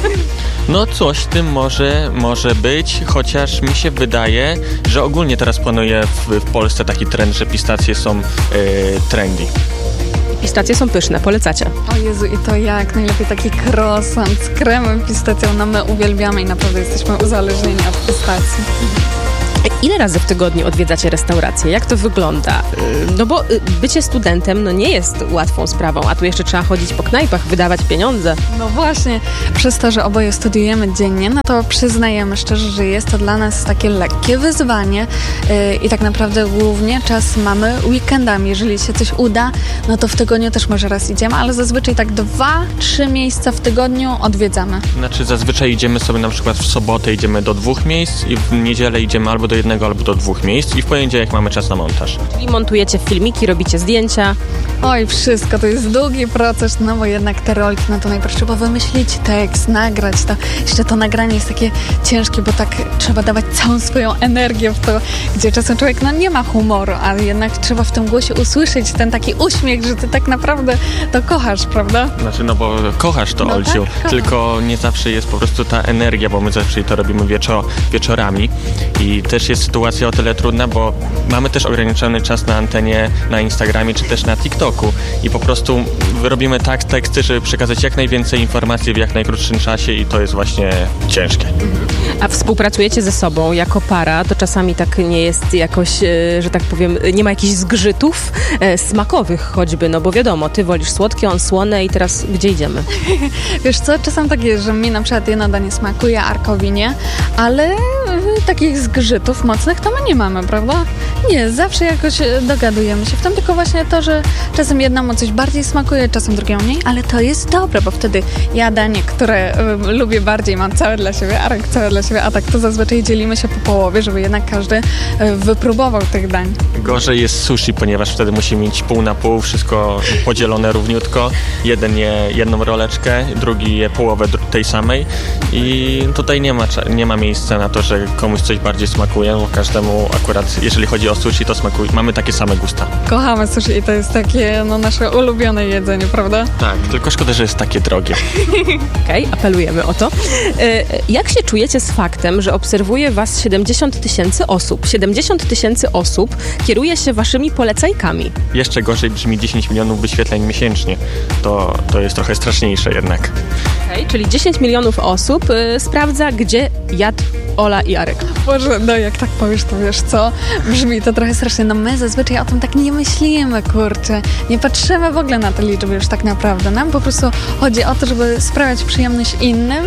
No coś w tym może być, chociaż mi się wydaje, że ogólnie teraz panuje w Polsce taki trend, że pistacje są trendy. Pistacje są pyszne, polecacie. O Jezu, i to jak najlepiej taki croissant z kremem, pistacją, no my uwielbiamy i naprawdę jesteśmy uzależnieni od pistacji. Ile razy w tygodniu odwiedzacie restaurację? Jak to wygląda? No bo bycie studentem no nie jest łatwą sprawą, a tu jeszcze trzeba chodzić po knajpach, wydawać pieniądze. No właśnie, przez to, że oboje studiujemy dziennie, no to przyznajemy szczerze, że jest to dla nas takie lekkie wyzwanie i tak naprawdę głównie czas mamy weekendami. Jeżeli się coś uda, no to w tygodniu też może raz idziemy, ale zazwyczaj tak 2-3 miejsca w tygodniu odwiedzamy. Znaczy zazwyczaj idziemy sobie na przykład w sobotę idziemy do 2 miejsc i w niedzielę idziemy albo do 1 albo do 2 miejsc i w poniedziałek mamy czas na montaż. Czyli montujecie filmiki, robicie zdjęcia. Oj, wszystko, to jest długi proces, no bo jednak te rolki, no to najpierw trzeba wymyślić tekst, nagrać to. Jeszcze to nagranie jest takie ciężkie, bo tak trzeba dawać całą swoją energię w to, gdzie czasem człowiek no nie ma humoru, ale jednak trzeba w tym głosie usłyszeć ten taki uśmiech, że ty tak naprawdę to kochasz, prawda? Znaczy, no bo kochasz to, no Olciu, tak, tylko nie zawsze jest po prostu ta energia, bo my zawsze to robimy wieczorami i też jest sytuacja o tyle trudna, bo mamy też ograniczony czas na antenie, na Instagramie czy też na TikToku i po prostu robimy tak teksty, żeby przekazać jak najwięcej informacji w jak najkrótszym czasie i to jest właśnie ciężkie. A współpracujecie ze sobą jako para, to czasami tak nie jest jakoś, że tak powiem, nie ma jakichś zgrzytów smakowych choćby, no bo wiadomo, ty wolisz słodkie, on słone i teraz gdzie idziemy? Wiesz co, czasem tak jest, że mi na przykład jedno danie smakuje, Arkowi nie, ale takich zgrzytów mocnych to my nie mamy, prawda? Nie, zawsze jakoś dogadujemy się w tym, tylko właśnie to, że czasem jednemu coś bardziej smakuje, czasem drugiemu mniej, ale to jest dobre, bo wtedy ja danie, które lubię bardziej, mam całe dla siebie, Arek całe dla siebie, a tak to zazwyczaj dzielimy się po połowie, żeby jednak każdy wypróbował tych dań. Gorzej jest sushi, ponieważ wtedy musi mieć pół na pół, wszystko podzielone równiutko. Jeden je jedną roleczkę, drugi je połowę tej samej i tutaj nie ma miejsca na to, że komuś coś bardziej smakuje, bo każdemu akurat, jeżeli chodzi o sushi, to smakuje, mamy takie same gusta. Kochamy sushi i to jest takie nasze ulubione jedzenie, prawda? Tak, tylko szkoda, że jest takie drogie. Okej, apelujemy o to. Jak się czujecie z faktem, że obserwuje was 70 000 osób? 70 000 osób kieruje się waszymi polecajkami. Jeszcze gorzej brzmi 10 milionów wyświetleń miesięcznie. To jest trochę straszniejsze jednak. Okej, czyli 10 milionów osób sprawdza, gdzie jadł Ola i Arek. Boże, no jak tak powiesz, to wiesz co? Brzmi to trochę strasznie. No my zazwyczaj o tym tak nie myślimy, kurczę. Nie patrzymy w ogóle na te liczby już tak naprawdę. Nam po prostu chodzi o to, żeby sprawiać przyjemność innym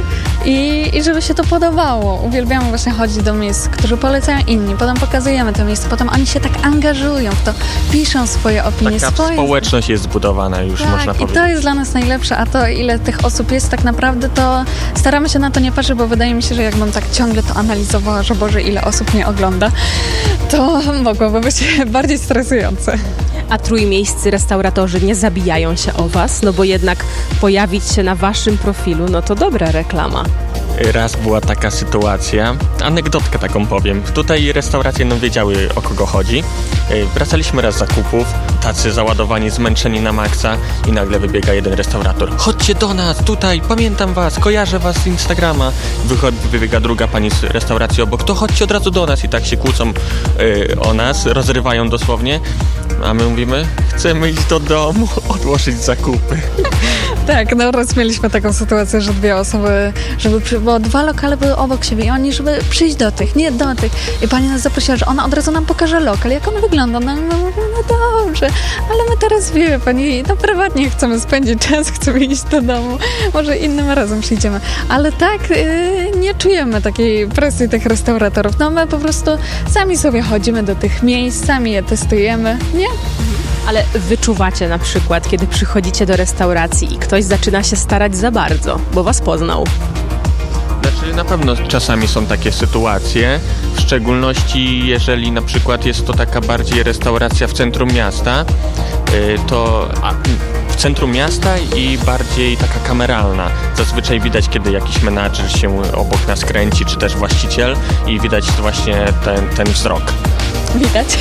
i żeby się to podobało. Uwielbiamy właśnie chodzić do miejsc, które polecają inni. Potem pokazujemy te miejsca, potem oni się tak angażują w to, piszą swoje opinie. Taka społeczność jest zbudowana już, tak, można powiedzieć. I to jest dla nas najlepsze, a to ile tych osób jest tak naprawdę, to staramy się na to nie patrzeć, bo wydaje mi się, że jakbym tak ciągle to analizowała, że Boże, ile osób mnie ogląda, to mogłoby być bardziej stresujące. A trójmiejscy restauratorzy nie zabijają się o was? No bo jednak pojawić się na waszym profilu, no to dobra reklama. Raz była taka sytuacja, anegdotkę taką powiem. Tutaj restauracje wiedziały, o kogo chodzi. Wracaliśmy raz z zakupów, tacy załadowani, zmęczeni na maksa i nagle wybiega jeden restaurator. Chodźcie do nas, tutaj, pamiętam was, kojarzę was z Instagrama. Wybiega druga pani z restauracji obok, to chodźcie od razu do nas i tak się kłócą o nas, rozrywają dosłownie. A my mówimy, chcemy iść do domu, odłożyć zakupy. Tak, no raz mieliśmy taką sytuację, że dwie osoby, bo 2 lokale były obok siebie i oni, żeby przyjść do tych, nie do tych. I pani nas zaprosiła, że ona od razu nam pokaże lokal, jak on wygląda. No dobrze, ale my teraz wiemy, pani, no prywatnie chcemy spędzić czas, chcemy iść do domu. Może innym razem przyjdziemy. Ale tak, nie czujemy takiej presji tych restauratorów. No my po prostu sami sobie chodzimy do tych miejsc, sami je testujemy, nie? Ale wyczuwacie na przykład, kiedy przychodzicie do restauracji i ktoś zaczyna się starać za bardzo, bo was poznał. Znaczy na pewno czasami są takie sytuacje, w szczególności jeżeli na przykład jest to taka bardziej restauracja w centrum miasta, w centrum miasta i bardziej taka kameralna. Zazwyczaj widać, kiedy jakiś menadżer się obok nas kręci, czy też właściciel i widać właśnie ten wzrok. Widać.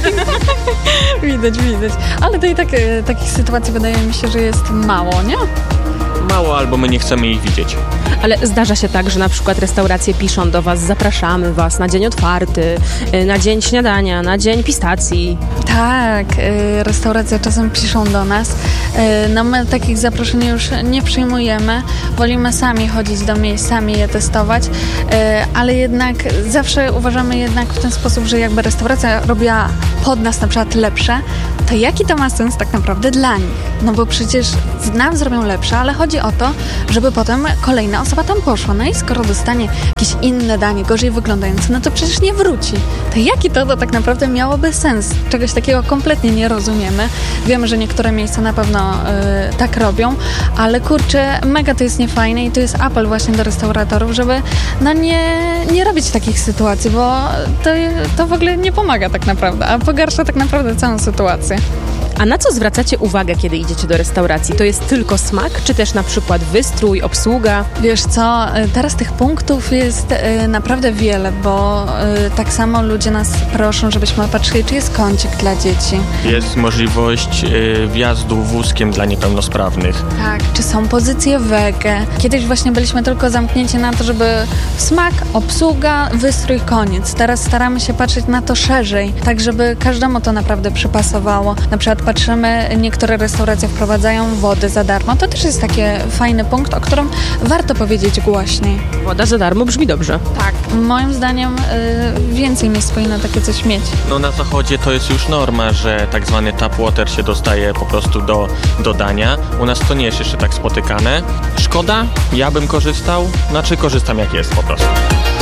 widać. Ale to i tak takich sytuacji wydaje mi się, że jest mało, nie? Mało albo my nie chcemy ich widzieć. Ale zdarza się tak, że na przykład restauracje piszą do was, zapraszamy was na dzień otwarty, na dzień śniadania, na dzień pistacji. Tak, restauracje czasem piszą do nas. No my takich zaproszeń już nie przyjmujemy. Wolimy sami chodzić do miejsc, sami je testować, ale jednak zawsze uważamy jednak w ten sposób, że jakby restauracja robiła pod nas na przykład lepsze, to jaki to ma sens tak naprawdę dla nich? No bo przecież nam zrobią lepsze, ale chodzi o to, żeby potem kolejna osoba tam poszła. No i skoro dostanie jakieś inne danie, gorzej wyglądające, no to przecież nie wróci. To jaki to tak naprawdę miałoby sens? Czegoś takiego kompletnie nie rozumiemy. Wiemy, że niektóre miejsca na pewno tak robią, ale kurczę, mega to jest niefajne i to jest apel właśnie do restauratorów, żeby no nie robić takich sytuacji, bo to w ogóle nie pomaga tak naprawdę, a pogarsza tak naprawdę całą sytuację. A na co zwracacie uwagę, kiedy idziecie do restauracji? To jest tylko smak, czy też na przykład wystrój, obsługa? Wiesz co, teraz tych punktów jest naprawdę wiele, bo tak samo ludzie nas proszą, żebyśmy patrzyli, czy jest kącik dla dzieci. Jest możliwość wjazdu wózkiem dla niepełnosprawnych. Tak, czy są pozycje wege. Kiedyś właśnie byliśmy tylko zamknięci na to, żeby smak, obsługa, wystrój, koniec. Teraz staramy się patrzeć na to szerzej, tak żeby każdemu to naprawdę przypasowało. Na przykład patrzymy, niektóre restauracje wprowadzają wodę za darmo. To też jest taki fajny punkt, o którym warto powiedzieć głośniej. Woda za darmo brzmi dobrze. Tak. Moim zdaniem więcej miejsc powinno takie coś mieć. No na zachodzie to jest już norma, że tak zwany tap water się dostaje po prostu do dania. U nas to nie jest jeszcze tak spotykane. Szkoda, ja bym korzystał. Znaczy korzystam jak jest po prostu.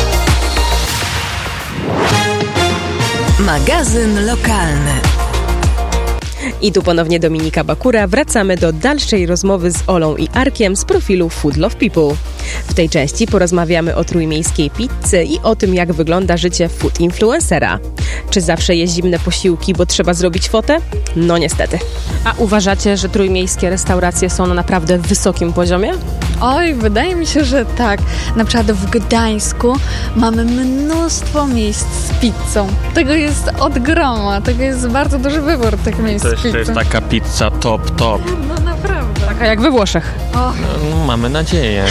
Magazyn lokalny. I tu ponownie Dominika Bakura. Wracamy do dalszej rozmowy z Olą i Arkiem z profilu Food Love People. W tej części porozmawiamy o trójmiejskiej pizzy i o tym, jak wygląda życie food influencera. Czy zawsze je zimne posiłki, bo trzeba zrobić fotę? No niestety. A uważacie, że trójmiejskie restauracje są na naprawdę wysokim poziomie? Oj, wydaje mi się, że tak. Na przykład w Gdańsku mamy mnóstwo miejsc z pizzą. Tego jest od groma. Tego jest bardzo duży wybór tych miejsc z pizzą. To jest taka pizza top. No naprawdę. Taka jak we Włoszech. No, mamy nadzieję.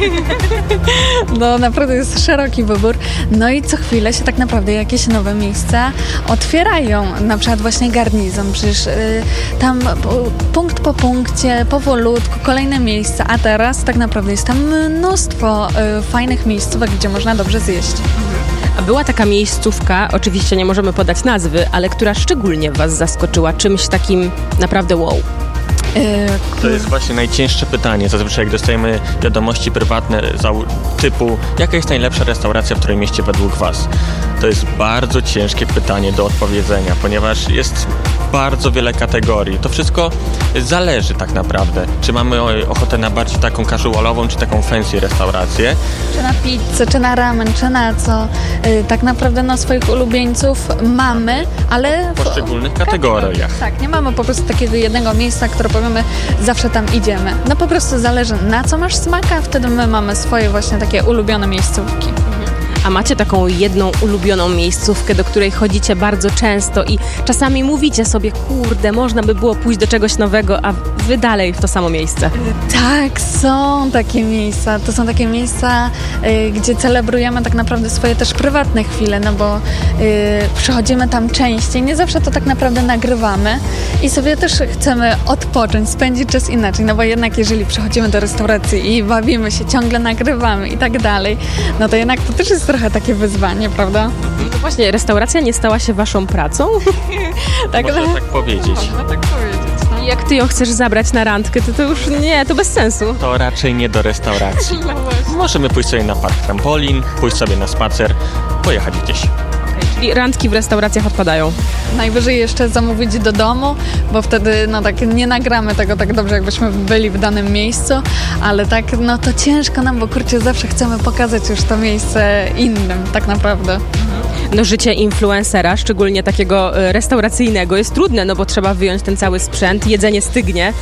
No naprawdę jest szeroki wybór. No i co chwilę się tak naprawdę jakieś nowe miejsca otwierają. Na przykład właśnie Garnizon. Przecież tam punkt po punkcie, powolutku, kolejne miejsca. A teraz tak naprawdę jest tam mnóstwo fajnych miejscówek, gdzie można dobrze zjeść. A była taka miejscówka, oczywiście nie możemy podać nazwy, ale która szczególnie was zaskoczyła czymś takim naprawdę wow? To jest właśnie najcięższe pytanie. Zazwyczaj jak dostajemy wiadomości prywatne typu jaka jest najlepsza restauracja w Trójmieście według was? To jest bardzo ciężkie pytanie do odpowiedzenia, ponieważ jest bardzo wiele kategorii. To wszystko zależy tak naprawdę. Czy mamy ochotę na bardziej taką casualową, czy taką fancy restaurację? Czy na pizzę, czy na ramen, czy na co? Tak naprawdę swoich ulubieńców mamy, ale w poszczególnych kategoriach. Tak, nie mamy po prostu takiego jednego miejsca, które powiemy, zawsze tam idziemy. No po prostu zależy, na co masz smaka, a wtedy my mamy swoje właśnie takie ulubione miejscówki. A macie taką jedną ulubioną miejscówkę, do której chodzicie bardzo często i czasami mówicie sobie, kurde, można by było pójść do czegoś nowego, a wy dalej w to samo miejsce? Tak, są takie miejsca. To są takie miejsca, gdzie celebrujemy tak naprawdę swoje też prywatne chwile, no bo przychodzimy tam częściej. Nie zawsze to tak naprawdę nagrywamy i sobie też chcemy odpocząć, spędzić czas inaczej, no bo jednak jeżeli przychodzimy do restauracji i bawimy się, ciągle nagrywamy i tak dalej, no to jednak to też jest trochę takie wyzwanie, prawda? No właśnie, restauracja nie stała się waszą pracą? Tak, można tak powiedzieć. Można tak powiedzieć, no. Jak ty ją chcesz zabrać na randkę, to już nie, to bez sensu. To raczej nie do restauracji. Możemy pójść sobie na park trampolin, pójść sobie na spacer, pojechać gdzieś. Czyli randki w restauracjach odpadają. Najwyżej jeszcze zamówić do domu, bo wtedy tak nie nagramy tego tak dobrze, jakbyśmy byli w danym miejscu, ale tak to ciężko nam, bo kurczę, zawsze chcemy pokazać już to miejsce innym tak naprawdę. No życie influencera, szczególnie takiego restauracyjnego, jest trudne, bo trzeba wyjąć ten cały sprzęt, jedzenie stygnie.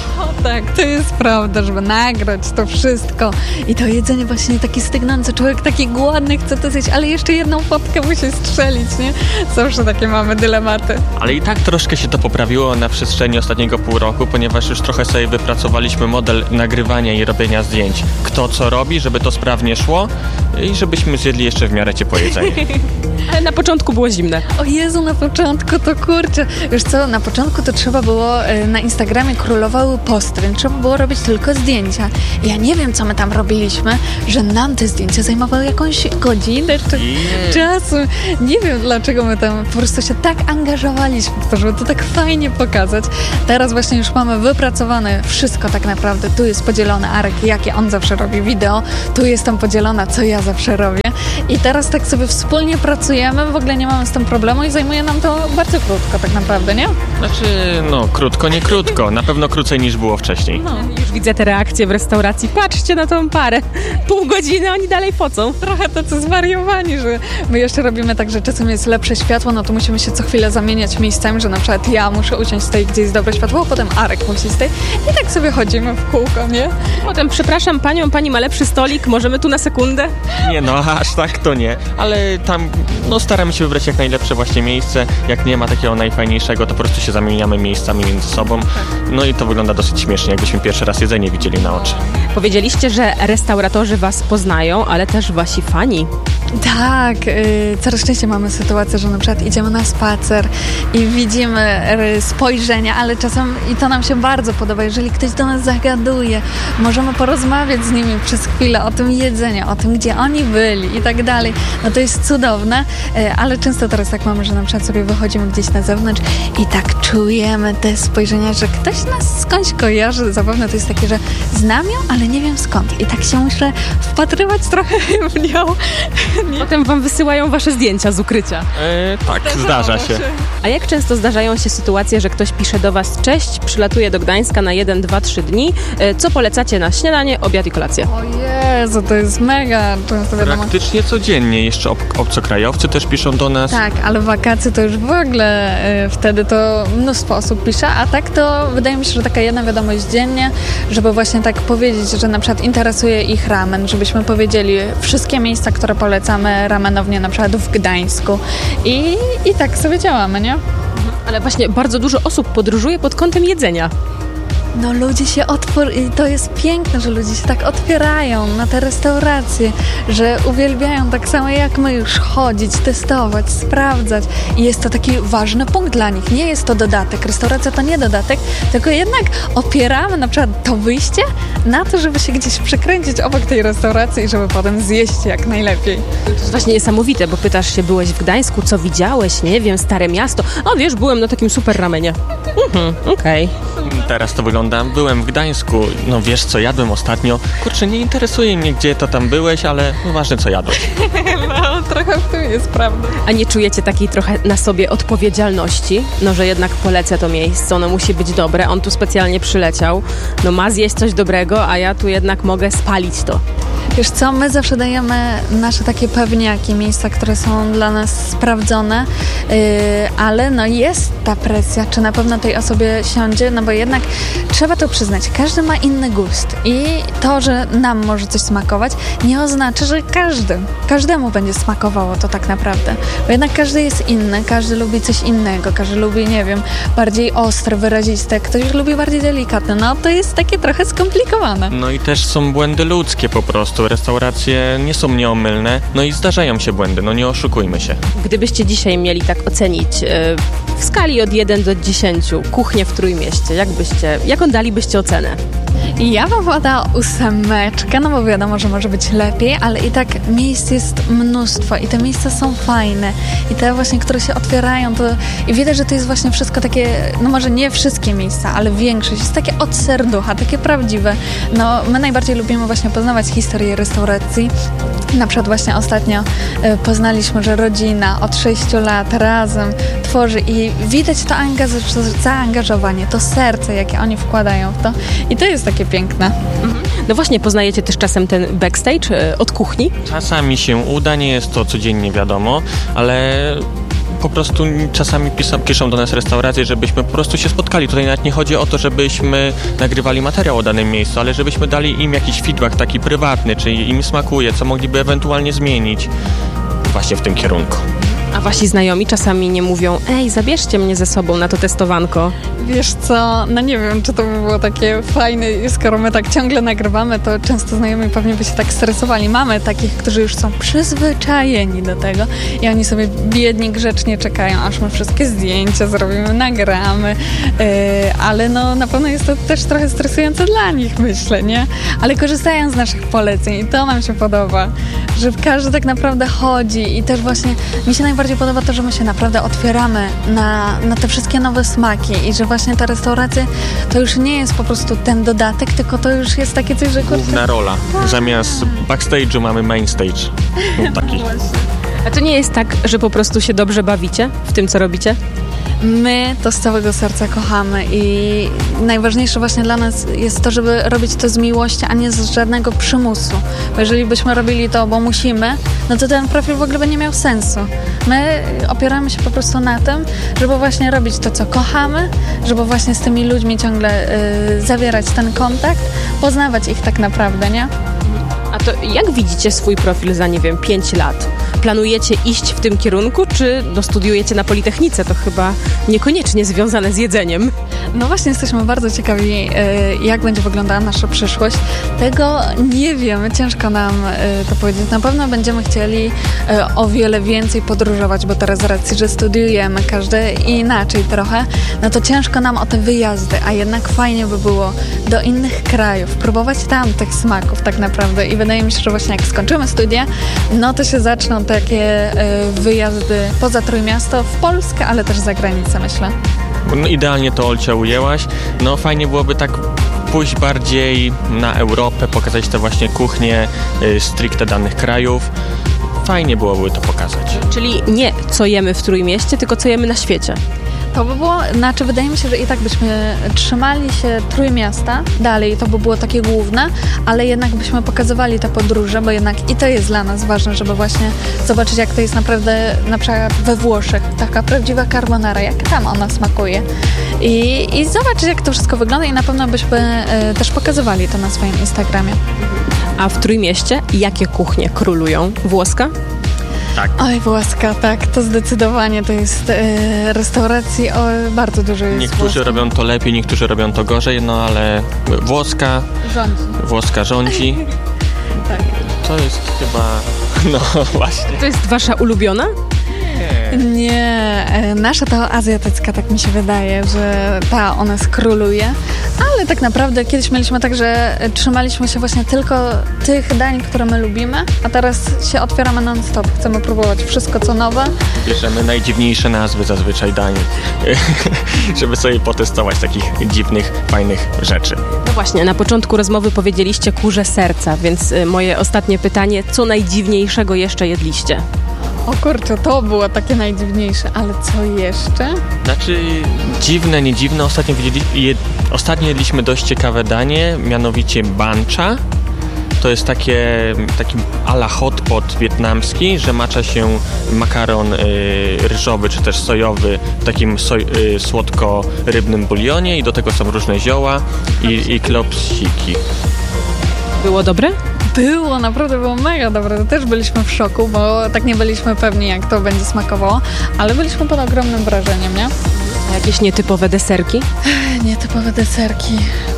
O tak, to jest prawda, żeby nagrać to wszystko. I to jedzenie właśnie takie stygnące, człowiek taki głodny chce to zjeść, ale jeszcze jedną fotkę musi strzelić, nie? Zawsze takie mamy dylematy. Ale i tak troszkę się to poprawiło na przestrzeni ostatniego pół roku, ponieważ już trochę sobie wypracowaliśmy model nagrywania i robienia zdjęć. Kto co robi, żeby to sprawnie szło i żebyśmy zjedli jeszcze w miarę ciepłe jedzenie. Ale na początku było zimne. O Jezu, na początku to kurczę. Wiesz co, na początku to trzeba było, na Instagramie królowały posty, więc trzeba było robić tylko zdjęcia. Ja nie wiem, co my tam robiliśmy, że nam te zdjęcia zajmowały jakąś godzinę czasu. Nie wiem, dlaczego my tam po prostu się tak angażowaliśmy w to, żeby to tak fajnie pokazać. Teraz właśnie już mamy wypracowane wszystko tak naprawdę. Tu jest podzielony Arek, jakie on zawsze robi wideo. Tu jestem podzielona, co ja zawsze robię. I teraz tak sobie wspólnie pracujemy, w ogóle nie mamy z tym problemu i zajmuje nam to bardzo krótko tak naprawdę, nie? Znaczy, krótko, nie krótko. Na pewno krócej niż było wcześniej. Już widzę te reakcje w restauracji. Patrzcie na tą parę. Pół godziny, oni dalej pocą. Trochę tacy zwariowani, że my jeszcze robimy tak, że czasem jest lepsze światło, to musimy się co chwilę zamieniać miejscami, że na przykład ja muszę usiąść z tej, gdzie jest dobre światło, a potem Arek musi z tej i tak sobie chodzimy w kółko, nie? Potem, przepraszam panią, pani ma lepszy stolik, możemy tu na sekundę? Nie aż tak to nie, ale tam staramy się wybrać jak najlepsze właśnie miejsce. Jak nie ma takiego najfajniejszego, to po prostu się zamieniamy miejscami między sobą. No i to wygląda dosyć śmiesznie, jakbyśmy pierwszy raz jedzenie widzieli na oczy. Powiedzieliście, że restauratorzy was poznają, ale też wasi fani. Tak, coraz częściej mamy sytuację, że na przykład idziemy na spacer i widzimy spojrzenia, ale czasem i to nam się bardzo podoba, jeżeli ktoś do nas zagaduje, możemy porozmawiać z nimi przez chwilę o tym jedzeniu, o tym, gdzie oni byli i tak dalej. To jest cudowne, ale często teraz tak mamy, że na przykład sobie wychodzimy gdzieś na zewnątrz i tak czujemy te spojrzenia, że ktoś nas skądś kojarzy. Zapewne to jest takie, że znam ją, ale nie wiem skąd. I tak się muszę wpatrywać trochę w nią. Potem wam wysyłają wasze zdjęcia z ukrycia. Tak, zdarza się. A jak często zdarzają się sytuacje, że ktoś pisze do was: cześć, przylatuję do Gdańska na 1, 2, 3 dni. Co polecacie na śniadanie, obiad i kolację? O Jezu, to jest mega często wiadomo. Praktycznie codziennie. Jeszcze obcokrajowcy też piszą do nas. Tak, ale wakacje to już w ogóle wtedy to mnóstwo osób pisze, a tak to wydaje mi się, że taka jedna wiadomość dziennie, żeby właśnie tak powiedzieć, że na przykład interesuje ich ramen, żebyśmy powiedzieli wszystkie miejsca, które polecamy ramenownie na przykład w Gdańsku i tak sobie działamy, nie? Ale właśnie bardzo dużo osób podróżuje pod kątem jedzenia. Ludzie się i to jest piękne, że ludzie się tak otwierają na te restauracje, że uwielbiają tak samo jak my już chodzić, testować, sprawdzać i jest to taki ważny punkt dla nich. Nie jest to dodatek. Restauracja to nie dodatek, tylko jednak opieramy na przykład to wyjście na to, żeby się gdzieś przekręcić obok tej restauracji i żeby potem zjeść jak najlepiej. To jest właśnie niesamowite, bo pytasz się, byłeś w Gdańsku, co widziałeś? Nie wiem, Stare Miasto. O wiesz, byłem na takim super ramenie. Okej. Teraz to wygląda. Byłem w Gdańsku, wiesz co jadłem ostatnio. Kurczę, nie interesuje mnie, gdzie to tam byłeś, ale ważne co jadłeś. Trochę w tym jest prawda. A nie czujecie takiej trochę na sobie odpowiedzialności? Że jednak polecę to miejsce, ono musi być dobre, on tu specjalnie przyleciał, ma zjeść coś dobrego, a ja tu jednak mogę spalić to. Wiesz co, my zawsze dajemy nasze takie pewniaki, miejsca, które są dla nas sprawdzone, ale jest ta presja, czy na pewno tej osobie siądzie, bo jednak trzeba to przyznać, każdy ma inny gust i to, że nam może coś smakować, nie oznacza, że każdemu będzie smakowało to tak naprawdę, bo jednak każdy jest inny, każdy lubi coś innego, każdy lubi, nie wiem, bardziej ostre, wyraziste, ktoś lubi bardziej delikatne, to jest takie trochę skomplikowane. I też są błędy ludzkie po prostu. Restauracje nie są nieomylne, i zdarzają się błędy, nie oszukujmy się. Gdybyście dzisiaj mieli tak ocenić w skali od 1 do 10 kuchnię w Trójmieście, jaką dalibyście ocenę? Ja bym podała 8, no bo wiadomo, że może być lepiej, ale i tak miejsc jest mnóstwo i te miejsca są fajne i te właśnie, które się otwierają, to i widać, że to jest właśnie wszystko takie, no może nie wszystkie miejsca, ale większość jest takie od serducha, takie prawdziwe. No my najbardziej lubimy właśnie poznawać historię restauracji. Na przykład właśnie ostatnio poznaliśmy, że rodzina od 6 lat razem tworzy i widać to zaangażowanie, to serce, jakie oni wkładają w to i to jest takie piękne. No właśnie, poznajecie też czasem ten backstage od kuchni? Czasami się uda, nie jest to codziennie wiadomo, ale po prostu czasami piszą do nas restauracje, żebyśmy po prostu się spotkali. Tutaj nawet nie chodzi o to, żebyśmy nagrywali materiał o danym miejscu, ale żebyśmy dali im jakiś feedback taki prywatny, czy im smakuje, co mogliby ewentualnie zmienić właśnie w tym kierunku. A wasi znajomi czasami nie mówią: ej, zabierzcie mnie ze sobą na to testowanko. Wiesz co, no nie wiem, czy to by było takie fajne, skoro my tak ciągle nagrywamy, to często znajomi pewnie by się tak stresowali. Mamy takich, którzy już są przyzwyczajeni do tego i oni sobie biedni grzecznie czekają, aż my wszystkie zdjęcia zrobimy, nagramy, ale no na pewno jest to też trochę stresujące dla nich, myślę, nie? Ale korzystają z naszych poleceń i to nam się podoba, że każdy tak naprawdę chodzi i też właśnie mi się najbardziej podoba to, że my się naprawdę otwieramy na te wszystkie nowe smaki i że właśnie ta restauracja to już nie jest po prostu ten dodatek, tylko to już jest takie coś, że... Główna rola. Zamiast backstage'u mamy main stage. No, taki. A to nie jest tak, że po prostu się dobrze bawicie w tym, co robicie? My to z całego serca kochamy i najważniejsze właśnie dla nas jest to, żeby robić to z miłości, a nie z żadnego przymusu. Bo jeżeli byśmy robili to, bo musimy, no to ten profil w ogóle by nie miał sensu. My opieramy się po prostu na tym, żeby właśnie robić to, co kochamy, żeby właśnie z tymi ludźmi ciągle zawierać ten kontakt, poznawać ich tak naprawdę, nie? A to jak widzicie swój profil za, nie wiem, 5 lat? Planujecie iść w tym kierunku, czy studiujecie na Politechnice? To chyba niekoniecznie związane z jedzeniem. No właśnie, jesteśmy bardzo ciekawi, jak będzie wyglądała nasza przyszłość. Tego nie wiemy, ciężko nam to powiedzieć. Na pewno będziemy chcieli o wiele więcej podróżować, bo teraz z racji, że studiujemy każdy inaczej trochę, no to ciężko nam o te wyjazdy, a jednak fajnie by było do innych krajów, próbować tam tych smaków tak naprawdę i wydaje mi się, że właśnie jak skończymy studia, no to się zaczną takie wyjazdy poza Trójmiasto, w Polskę, ale też za granicę, myślę. No, idealnie to, Olcia, ujęłaś. No fajnie byłoby tak pójść bardziej na Europę, pokazać te właśnie kuchnie stricte danych krajów. Fajnie byłoby to pokazać. Czyli nie co jemy w Trójmieście, tylko co jemy na świecie. To by było, znaczy wydaje mi się, że i tak byśmy trzymali się Trójmiasta dalej, to by było takie główne, ale jednak byśmy pokazywali te podróże, bo jednak i to jest dla nas ważne, żeby właśnie zobaczyć, jak to jest naprawdę na przykład we Włoszech, taka prawdziwa carbonara, jak tam ona smakuje i zobaczyć, jak to wszystko wygląda i na pewno byśmy też pokazywali to na swoim Instagramie. A w Trójmieście jakie kuchnie królują? Włoska? Tak. Oj, włoska, tak, to zdecydowanie to jest restauracji bardzo dużo jest. Niektórzy włoska. robią to lepiej, niektórzy robią to gorzej, no ale włoska rządzi. Tak. To jest chyba, no właśnie. To jest wasza ulubiona? Nie, nasza to azjatycka, tak mi się wydaje, że ona skróluje, ale tak naprawdę kiedyś mieliśmy tak, że trzymaliśmy się właśnie tylko tych dań, które my lubimy, a teraz się otwieramy non-stop, chcemy próbować wszystko co nowe. Bierzemy najdziwniejsze nazwy zazwyczaj dań, żeby sobie potestować takich dziwnych, fajnych rzeczy. No właśnie, na początku rozmowy powiedzieliście kurze serca, więc moje ostatnie pytanie, co najdziwniejszego jeszcze jedliście? O kurczę, to było takie najdziwniejsze, ale co jeszcze? Znaczy dziwne, nie dziwne. Ostatnio jedliśmy dość ciekawe danie, mianowicie bancha. To jest taki a la hot pot wietnamski, że macza się makaron ryżowy czy też sojowy w takim słodko-rybnym bulionie i do tego są różne zioła i klopsiki. Było dobre? Było, naprawdę było mega dobre. To też byliśmy w szoku, bo tak nie byliśmy pewni, jak to będzie smakowało, ale byliśmy pod ogromnym wrażeniem, nie? A jakieś nietypowe deserki? Nietypowe deserki.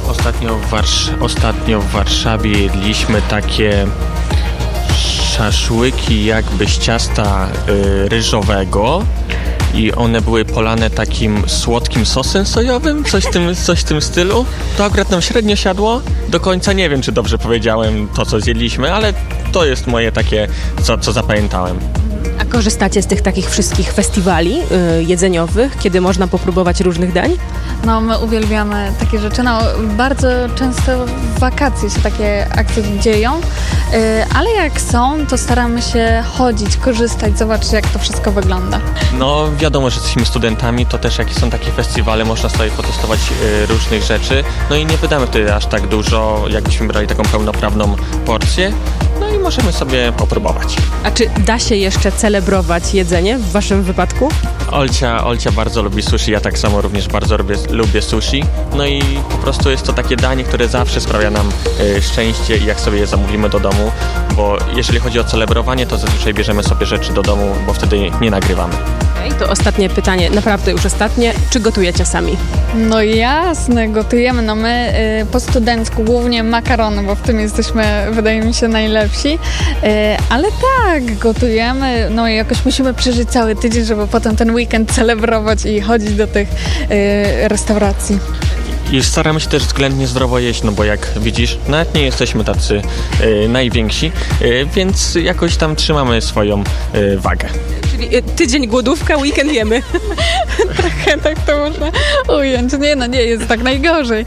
Ostatnio w Warszawie jedliśmy takie szaszłyki jakby z ciasta ryżowego i one były polane takim słodkim sosem sojowym, coś w tym stylu. To akurat nam średnio siadło. Do końca nie wiem, czy dobrze powiedziałem to, co zjedliśmy, ale to jest moje takie, co zapamiętałem. A korzystacie z tych takich wszystkich festiwali jedzeniowych, kiedy można popróbować różnych dań? No, my uwielbiamy takie rzeczy. No, bardzo często w wakacje się takie akcje dzieją, ale jak są, to staramy się chodzić, korzystać, zobaczyć, jak to wszystko wygląda. No, wiadomo, że jesteśmy studentami, to też jak są takie festiwale, można sobie potestować różnych rzeczy. No i nie wydamy wtedy aż tak dużo, jakbyśmy brali taką pełnoprawną porcję. No i możemy sobie popróbować. A czy da się jeszcze celebrować jedzenie w waszym wypadku? Olcia bardzo lubi sushi, ja tak samo również bardzo lubię sushi. No i po prostu jest to takie danie, które zawsze sprawia nam szczęście i jak sobie je zamówimy do domu, bo jeżeli chodzi o celebrowanie, to zazwyczaj bierzemy sobie rzeczy do domu, bo wtedy nie nagrywamy. To ostatnie pytanie, naprawdę już ostatnie. Czy gotujecie sami? No jasne, gotujemy. No my po studencku głównie makarony, bo w tym jesteśmy, wydaje mi się, najlepsi. Ale tak, gotujemy. No i jakoś musimy przeżyć cały tydzień, żeby potem ten weekend celebrować i chodzić do tych restauracji. I staramy się też względnie zdrowo jeść, no bo jak widzisz, nawet nie jesteśmy tacy najwięksi, więc jakoś tam trzymamy swoją wagę. Czyli tydzień głodówka, weekend jemy. Trochę tak to można ująć. Nie jest tak najgorzej.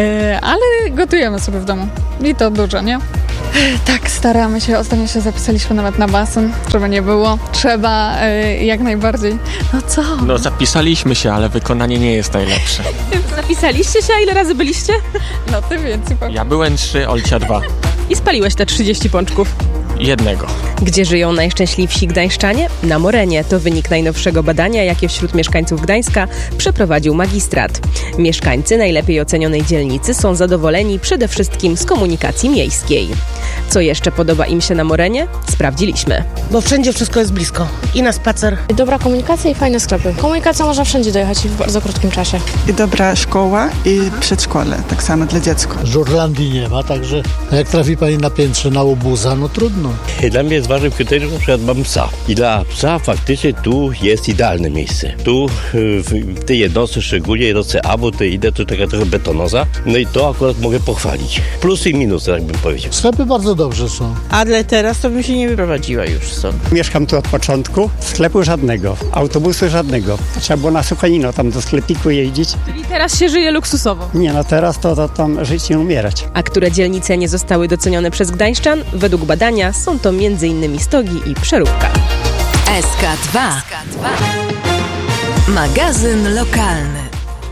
Ale gotujemy sobie w domu. I to dużo, nie? Tak, staramy się. Ostatnio się zapisaliśmy nawet na basen, żeby nie było. Trzeba jak najbardziej. No co? No zapisaliśmy się, ale wykonanie nie jest najlepsze. Zapisaliście się? A ile razy byliście? No ty więcej powiem. Ja byłem 3, Olcia 2. I spaliłeś te 30 pączków. Jednego. Gdzie żyją najszczęśliwsi gdańszczanie? Na Morenie. To wynik najnowszego badania, jakie wśród mieszkańców Gdańska przeprowadził magistrat. Mieszkańcy najlepiej ocenionej dzielnicy są zadowoleni przede wszystkim z komunikacji miejskiej. Co jeszcze podoba im się na Morenie? Sprawdziliśmy. Bo wszędzie wszystko jest blisko. I na spacer. Dobra komunikacja i fajne sklepy. Komunikacja można wszędzie dojechać i w bardzo krótkim czasie. I dobra szkoła i przedszkole, tak samo dla dziecka. Żurlandii nie ma, także jak trafi pani na piętrze na łobuza, no trudno. Dla mnie jest ważnym kryterium, na przykład mam psa. I dla psa faktycznie tu jest idealne miejsce. Tu w tej jednostce, szczególnie jednostce A, bo to idę, to taka trochę betonoza. No i to akurat mogę pochwalić. Plusy i minusy, tak bym powiedział. Sklepy bardzo dobrze są. Ale teraz to bym się nie wyprowadziła już stąd. Mieszkam tu od początku. Sklepu żadnego, autobusu żadnego. Trzeba było na Suchanino tam do sklepiku jeździć. Czyli teraz się żyje luksusowo. Nie, no teraz to tam żyć i umierać. A które dzielnice nie zostały docenione przez gdańszczan? Według badania są to m.in. Stogi i Przeróbka. SK2. Magazyn lokalny.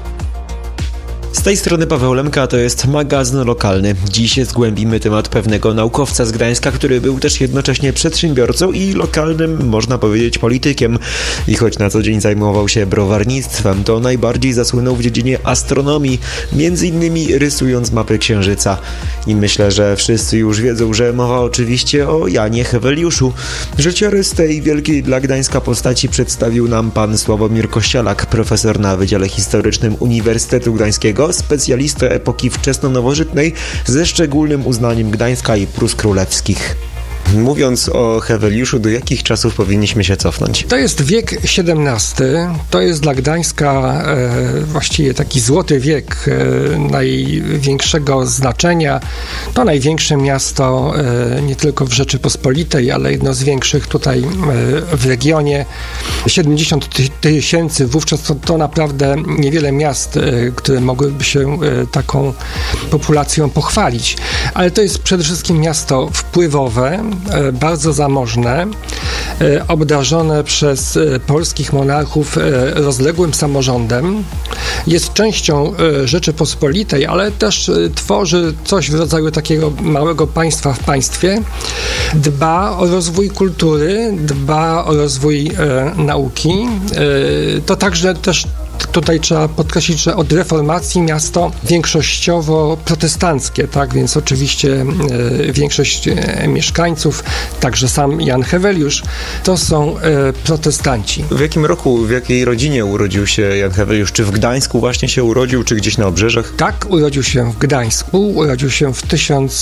Z tej strony Paweł Lemka, to jest magazyn lokalny. Dziś zgłębimy temat pewnego naukowca z Gdańska, który był też jednocześnie przedsiębiorcą i lokalnym, można powiedzieć, politykiem. I choć na co dzień zajmował się browarnictwem, to najbardziej zasłynął w dziedzinie astronomii, między innymi rysując mapy Księżyca. I myślę, że wszyscy już wiedzą, że mowa oczywiście o Janie Heweliuszu. Życiorys tej wielkiej dla Gdańska postaci przedstawił nam pan Sławomir Kościelak, profesor na Wydziale Historycznym Uniwersytetu Gdańskiego, specjalista epoki wczesnonowożytnej ze szczególnym uznaniem Gdańska i Prus Królewskich. Mówiąc o Heweliuszu, do jakich czasów powinniśmy się cofnąć? To jest wiek XVII, to jest dla Gdańska właściwie taki złoty wiek największego znaczenia. To największe miasto nie tylko w Rzeczypospolitej, ale jedno z większych tutaj w regionie. 70 000, wówczas to naprawdę niewiele miast, które mogłyby się taką populacją pochwalić. Ale to jest przede wszystkim miasto wpływowe, bardzo zamożne, obdarzone przez polskich monarchów rozległym samorządem. Jest częścią Rzeczypospolitej, ale też tworzy coś w rodzaju takiego małego państwa w państwie. Dba o rozwój kultury, dba o rozwój nauki. To także też Tutaj trzeba podkreślić, że od reformacji miasto większościowo protestanckie, tak, więc oczywiście większość mieszkańców, także sam Jan Heweliusz, to są protestanci. W jakim roku, w jakiej rodzinie urodził się Jan Heweliusz? Czy w Gdańsku właśnie się urodził, czy gdzieś na obrzeżach? Tak, urodził się w Gdańsku, urodził się w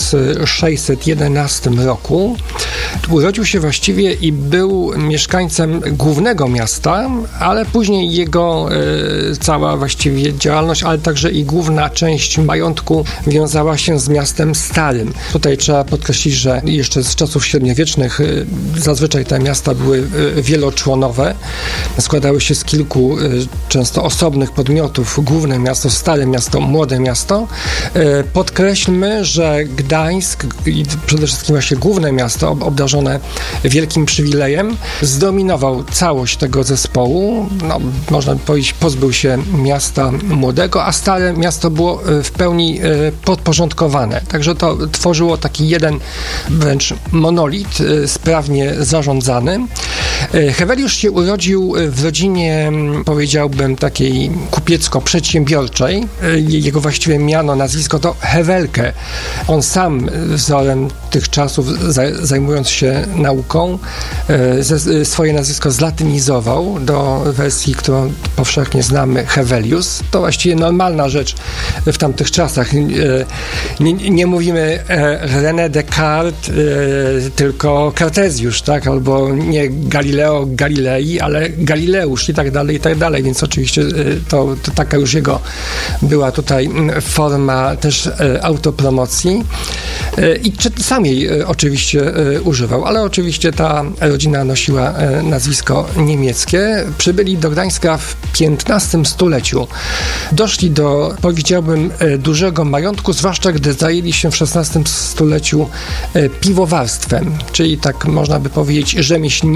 1611 roku. Urodził się właściwie i był mieszkańcem głównego miasta, ale później jego cała właściwie działalność, ale także i główna część majątku wiązała się z miastem starym. Tutaj trzeba podkreślić, że jeszcze z czasów średniowiecznych zazwyczaj te miasta były wieloczłonowe. Składały się z kilku często osobnych podmiotów. Główne miasto, stare miasto, młode miasto. Podkreślmy, że Gdańsk i przede wszystkim właśnie główne miasto obdarzone wielkim przywilejem zdominował całość tego zespołu. No, można by powiedzieć, pozbył się miasta młodego, a stare miasto było w pełni podporządkowane. Także to tworzyło taki jeden wręcz monolit, sprawnie zarządzany. Heweliusz się urodził w rodzinie, powiedziałbym, takiej kupiecko-przedsiębiorczej. Jego właściwe miano, nazwisko to Hewelke. On sam wzorem tych czasów, zajmując się nauką, swoje nazwisko zlatynizował do wersji, którą powszechnie znamy, Hewelius. To właściwie normalna rzecz w tamtych czasach. Nie mówimy René Descartes, tylko Kartezjusz, tak? Albo nie Galileo Galilei, ale Galileusz i tak dalej, więc oczywiście to taka już jego była tutaj forma też autopromocji i sam jej oczywiście używał, ale oczywiście ta rodzina nosiła nazwisko niemieckie. Przybyli do Gdańska w XV stuleciu. Doszli do, powiedziałbym, dużego majątku, zwłaszcza gdy zajęli się w XVI stuleciu piwowarstwem, czyli tak można by powiedzieć rzemieślnictwem